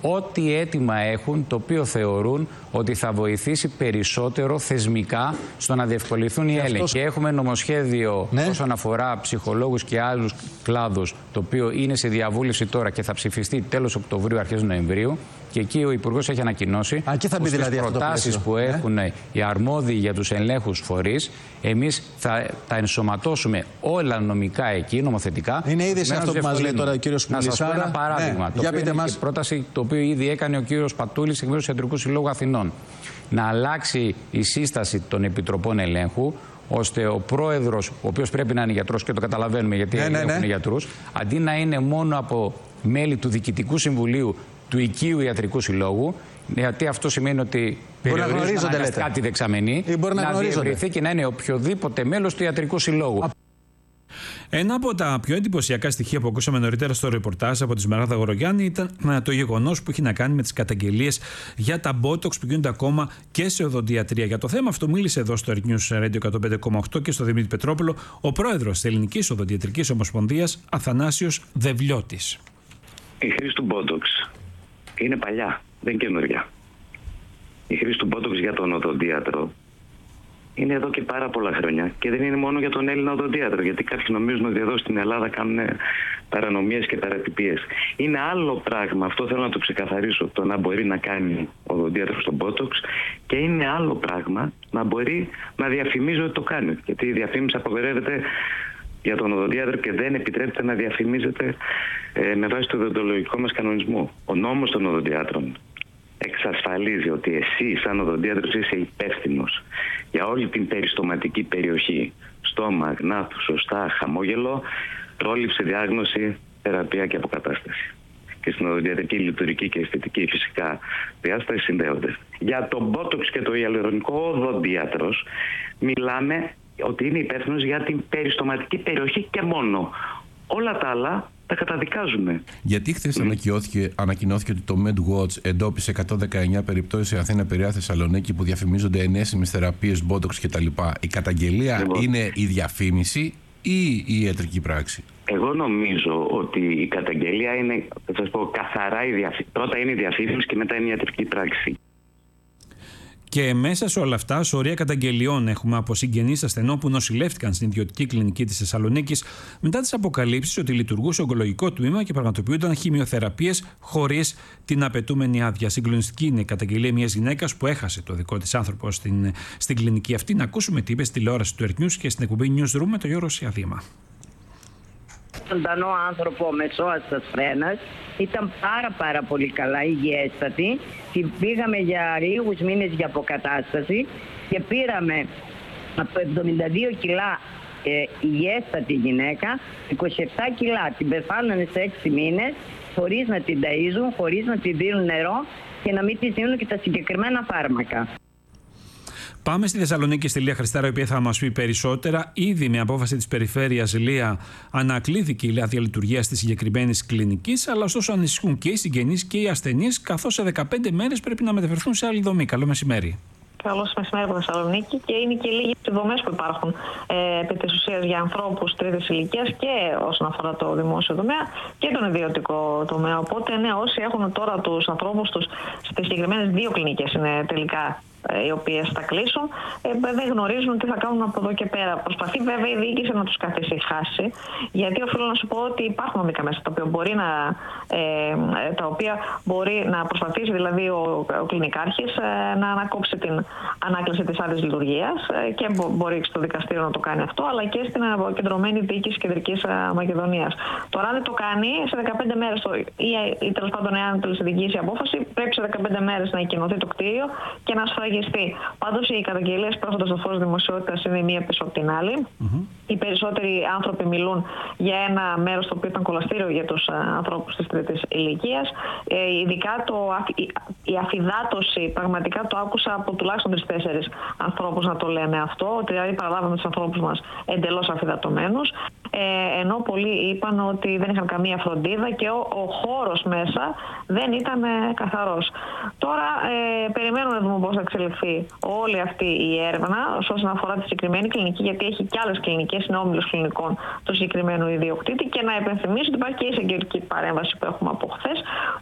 ό,τι αίτημα έχουν, το οποίο θεωρούν ότι θα βοηθήσει περισσότερο θεσμικά στο να διευκολυνθούν οι έλεγχοι. Και έχουμε νομοσχέδιο όσον αφορά ψυχολόγους και άλλους κλάδους, το οποίο είναι σε διαβούλευση τώρα και θα ψηφιστεί τέλος Οκτωβρίου, αρχές Νοεμβρίου. Και εκεί ο Υπουργός έχει ανακοινώσει ότι στις προτάσεις που έχουν οι αρμόδιοι για τους ελέγχους φορείς, εμείς θα τα ενσωματώσουμε όλα νομικά εκεί, νομοθετικά. Είναι ήδη σε αυτό που μας λέει τώρα ο κύριος Πουλισσάρα. Να σας πω ένα παράδειγμα. Το οποίο είναι πρόταση το οποίο ήδη έκανε ο κύριος Πατούλης εκ μέρους του Ιατρικού Συλλόγου Αθηνών. Να αλλάξει η σύσταση των επιτροπών ελέγχου, ώστε ο πρόεδρος, ο οποίος πρέπει να είναι γιατρός και το καταλαβαίνουμε γιατί έχουν γιατρούς, αντί να είναι μόνο από μέλη του Διοικητικού Συμβουλίου του Οικείου Ιατρικού Συλλόγου, γιατί αυτό σημαίνει ότι περιορίζουν αναγκαστικά τη δεξαμενή, να διευρυνθεί και να είναι οποιοδήποτε μέλος του Ιατρικού Συλλόγου. Ένα από τα πιο εντυπωσιακά στοιχεία που ακούσαμε νωρίτερα στο ρεπορτάζ από τη Σμαράγδα Γορογιάννη ήταν το γεγονός που έχει να κάνει με τις καταγγελίες για τα μπότοξ που γίνονται ακόμα και σε οδοντιατρία. Για το θέμα αυτό μίλησε εδώ στο Earth News Radio 105,8 και στο Δημήτρη Πετρόπουλο ο πρόεδρος της Ελληνικής Οδοντιατρικής Ομοσπονδίας, Αθανάσιος Δευλιώτης. Η χρήση του μπότοξ είναι παλιά, δεν καινούργια. Η χρήση του μπότοξ για τον οδοντίατρο είναι εδώ και πάρα πολλά χρόνια και δεν είναι μόνο για τον Έλληνα οδοντίατρο, γιατί κάποιοι νομίζουν ότι εδώ στην Ελλάδα κάνουν παρανομίες και παρατυπίες. Είναι άλλο πράγμα, αυτό θέλω να το ξεκαθαρίσω, το να μπορεί να κάνει ο οδοντίατρος τον μπότοξ, και είναι άλλο πράγμα να μπορεί να διαφημίζει ότι το κάνει, γιατί η διαφήμιση απαγορεύεται για τον οδοντίατρο και δεν επιτρέπεται να διαφημίζεται με βάση το οδοντολογικό μας κανονισμό. Ο νόμος των οδοντιάτρων εξασφαλίζει ότι εσύ σαν οδοντίατρος είσαι υπεύθυνος για όλη την περιστοματική περιοχή, στόμα, γνάθου, σωστά, χαμόγελο, πρόληψη, διάγνωση, θεραπεία και αποκατάσταση. Και στην οδοντιατρική, λειτουργική και αισθητική φυσικά διάσταση συνδέονται. Για τον μπότοξ και το ιαλουρονικό, ο οδοντίατρος μιλάμε ότι είναι υπεύθυνος για την περιστοματική περιοχή και μόνο. Όλα τα άλλα τα καταδικάζουμε. Γιατί χθες ανακοινώθηκε ότι το MedWatch εντόπισε 119 περιπτώσεις σε Αθήνα, Πειραιά, Θεσσαλονίκη που διαφημίζονται ενέσιμες θεραπείες, μπότοξ κτλ. Η καταγγελία είναι η διαφήμιση ή η ιατρική πράξη? Εγώ νομίζω ότι η καταγγελία είναι, θα σας πω, καθαρά η διαφήμιση. Πρώτα είναι η διαφήμιση και μετά είναι η ιατρική πράξη. Και μέσα σε όλα αυτά, σωρία καταγγελιών έχουμε από συγγενείς ασθενών που νοσηλεύτηκαν στην ιδιωτική κλινική της Θεσσαλονίκης μετά τις αποκαλύψεις ότι λειτουργούσε ογκολογικό τμήμα και πραγματοποιούνταν χημειοθεραπείες χωρίς την απαιτούμενη άδεια. Συγκλονιστική είναι η καταγγελία μιας γυναίκας που έχασε το δικό της άνθρωπο στην κλινική αυτή. Να ακούσουμε τι είπε στη τηλεόραση του Earth News και στην εκπομπή Newsroom με τον Γιώργο Σιαδήμα. Ζωντανό άνθρωπο μεσόαστας φρένας, ήταν πάρα πολύ καλά υγιέστατη. Πήγαμε για λίγους μήνες για αποκατάσταση και πήραμε από 72 κιλά υγιέστατη γυναίκα, 27 κιλά. Την πεθάνανε σε 6 μήνες χωρίς να την ταΐζουν, χωρίς να την δίνουν νερό και να μην της δίνουν και τα συγκεκριμένα φάρμακα. Πάμε στη Θεσσαλονίκη, στη Λία Χριστάρα, η οποία θα μας πει περισσότερα. Ήδη με απόφαση της Περιφέρειας Λία ανακλήθηκε η άδεια λειτουργίας της συγκεκριμένης κλινικής, αλλά ωστόσο ανησυχούν και οι συγγενείς και οι ασθενείς, καθώς σε 15 μέρες πρέπει να μεταφερθούν σε άλλη δομή. Καλό μεσημέρι. Καλό μεσημέρι από Θεσσαλονίκη, και είναι και λίγες οι δομές που υπάρχουν επί της ουσίας για ανθρώπους τρίτης ηλικίας και όσον αφορά το δημόσιο τομέα και τον ιδιωτικό τομέα. Οπότε, ναι, όσοι έχουν τώρα τους ανθρώπους τους στις συγκεκριμένες 2 κλινικές είναι τελικά οι οποίες θα κλείσουν, δεν γνωρίζουν τι θα κάνουν από εδώ και πέρα. Προσπαθεί βέβαια η διοίκηση να τους καθησυχάσει, γιατί οφείλω να σου πω ότι υπάρχουν νομικά μέσα τα οποία μπορεί να προσπαθήσει δηλαδή ο κλινικάρχης να ανακόψει την ανάκληση της άδειας λειτουργίας, και μπορεί στο δικαστήριο να το κάνει αυτό, αλλά και στην αποκεντρωμένη διοίκηση Κεντρικής Μακεδονίας. Τώρα, αν δεν το κάνει, σε 15 μέρες ή τέλος πάντων, εάν τελεσυδικήσει η απόφαση, πρέπει σε 15 μέρες να εκκοινωθεί το κτίριο και να σφραγιστεί. Πάντως, οι καταγγελίες που έρχονται στο φως δημοσιότητας είναι η μία πίσω από την άλλη. Οι περισσότεροι άνθρωποι μιλούν για ένα μέρος το οποίο ήταν κολαστήριο για τους ανθρώπους της τρίτης ηλικίας. Ειδικά η αφυδάτωση, πραγματικά το άκουσα από τουλάχιστον 3-4 ανθρώπους να το λένε αυτό, ότι δηλαδή παραλάβαμε τους ανθρώπους μας εντελώς αφυδατωμένους. Ενώ πολλοί είπαν ότι δεν είχαν καμία φροντίδα και ο χώρος μέσα δεν ήταν καθαρός. Τώρα περιμένουμε να δούμε πώς θα εξελιχθεί εξελιχθεί όλη αυτή η έρευνα όσον αφορά τη συγκεκριμένη κλινική, γιατί έχει και άλλες κλινικές, είναι όμιλος κλινικών του συγκεκριμένου ιδιοκτήτη. Και να υπενθυμίσω ότι υπάρχει και η εισαγγελική παρέμβαση που έχουμε από χθες,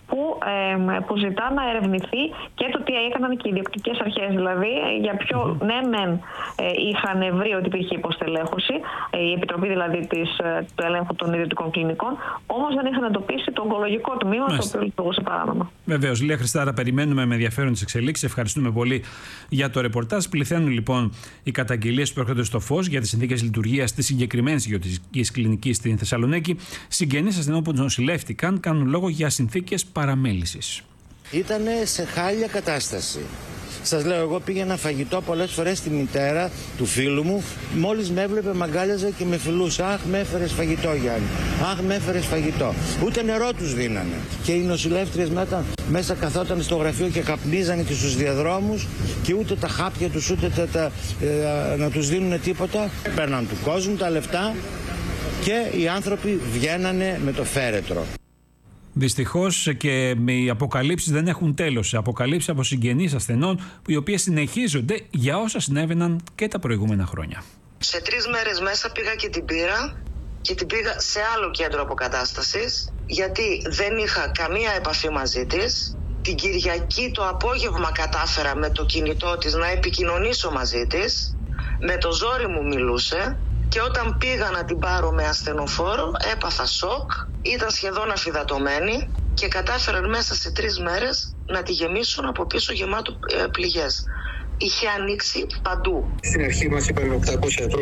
που ζητά να ερευνηθεί και το τι έκαναν και οι ιδιοκτικές αρχές. Δηλαδή, για ποιο μεν είχαν βρει ότι υπήρχε υποστελέχωση, η Επιτροπή δηλαδή του ελέγχου των ιδιωτικών κλινικών, όμως δεν είχαν εντοπίσει το ογκολογικό τμήμα το οποίο λειτουργούσε παράνομα. Βεβαίως, Λία Χριστάρα, περιμένουμε με ενδιαφέρον τις εξελίξεις. Ευχαριστούμε πολύ για το ρεπορτάζ. Πληθαίνουν λοιπόν οι καταγγελίες που έρχονται στο φως για τις συνθήκες λειτουργίας της συγκεκριμένης ιδιωτικής κλινικής στην Θεσσαλονίκη. Συγγενείς ασθενών που νοσηλεύτηκαν κάνουν λόγο για συνθήκες παραμέλησης. Ήτανε σε χάλια κατάσταση. Σας λέω, εγώ πήγαινα φαγητό πολλές φορές στη μητέρα του φίλου μου. Μόλις με έβλεπε, μ' αγκάλιαζε και με φιλούσε. Αχ, με έφερες φαγητό, Γιάννη. Αχ, με έφερες φαγητό. Ούτε νερό τους δίνανε. Και οι νοσηλεύτριες μέσα καθόταν στο γραφείο και καπνίζανε και στους διαδρόμους και ούτε τα χάπια τους, ούτε να τους δίνουν τίποτα. Παίρναν του κόσμου τα λεφτά και οι άνθρωποι βγαίνανε με το φέρετρο. Δυστυχώς και οι αποκαλύψεις δεν έχουν τέλος. Αποκαλύψεις από συγγενείς ασθενών, οι οποίες συνεχίζονται για όσα συνέβαιναν και τα προηγούμενα χρόνια. Σε 3 μέρες μέσα πήγα και την πήρα και την πήγα σε άλλο κέντρο αποκατάστασης, γιατί δεν είχα καμία επαφή μαζί της. Την Κυριακή το απόγευμα κατάφερα με το κινητό της να επικοινωνήσω μαζί της. Με το ζόρι μου μιλούσε. Και όταν πήγα να την πάρω με ασθενοφόρο, έπαθα σοκ, ήταν σχεδόν αφυδατωμένη και κατάφεραν μέσα σε 3 μέρες να τη γεμίσουν από πίσω γεμάτο πληγές. Είχε ανοίξει παντού. Στην αρχή μας είπαν 800 ευρώ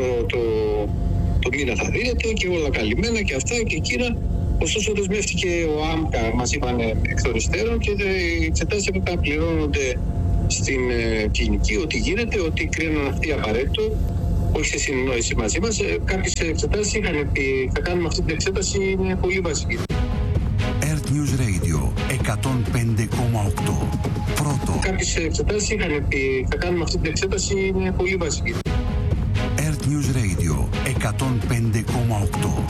το μήνα θα δίνεται και όλα καλυμμένα και αυτά και εκείνα. Ωστόσο δεσμεύτηκε ο ΆΜΚΑ, μας είπαν εκ των υστέρων, και οι εξετάσεις έπρεπε να πληρώνονται στην κλινική, ότι γίνεται, ότι κρίνουν αυτοί απαραίτητο. Όχι σε συνεννόηση μαζί μας. Κάποιες εξετάσεις είχαν πει θα κάνουμε αυτή την εξέταση, είναι πολύ βασική. Earth News Radio 105,8. Πρώτο. Κάποιες εξετάσεις είχαν πει θα κάνουμε αυτή την εξέταση, είναι πολύ βασική. Earth News Radio 105,8.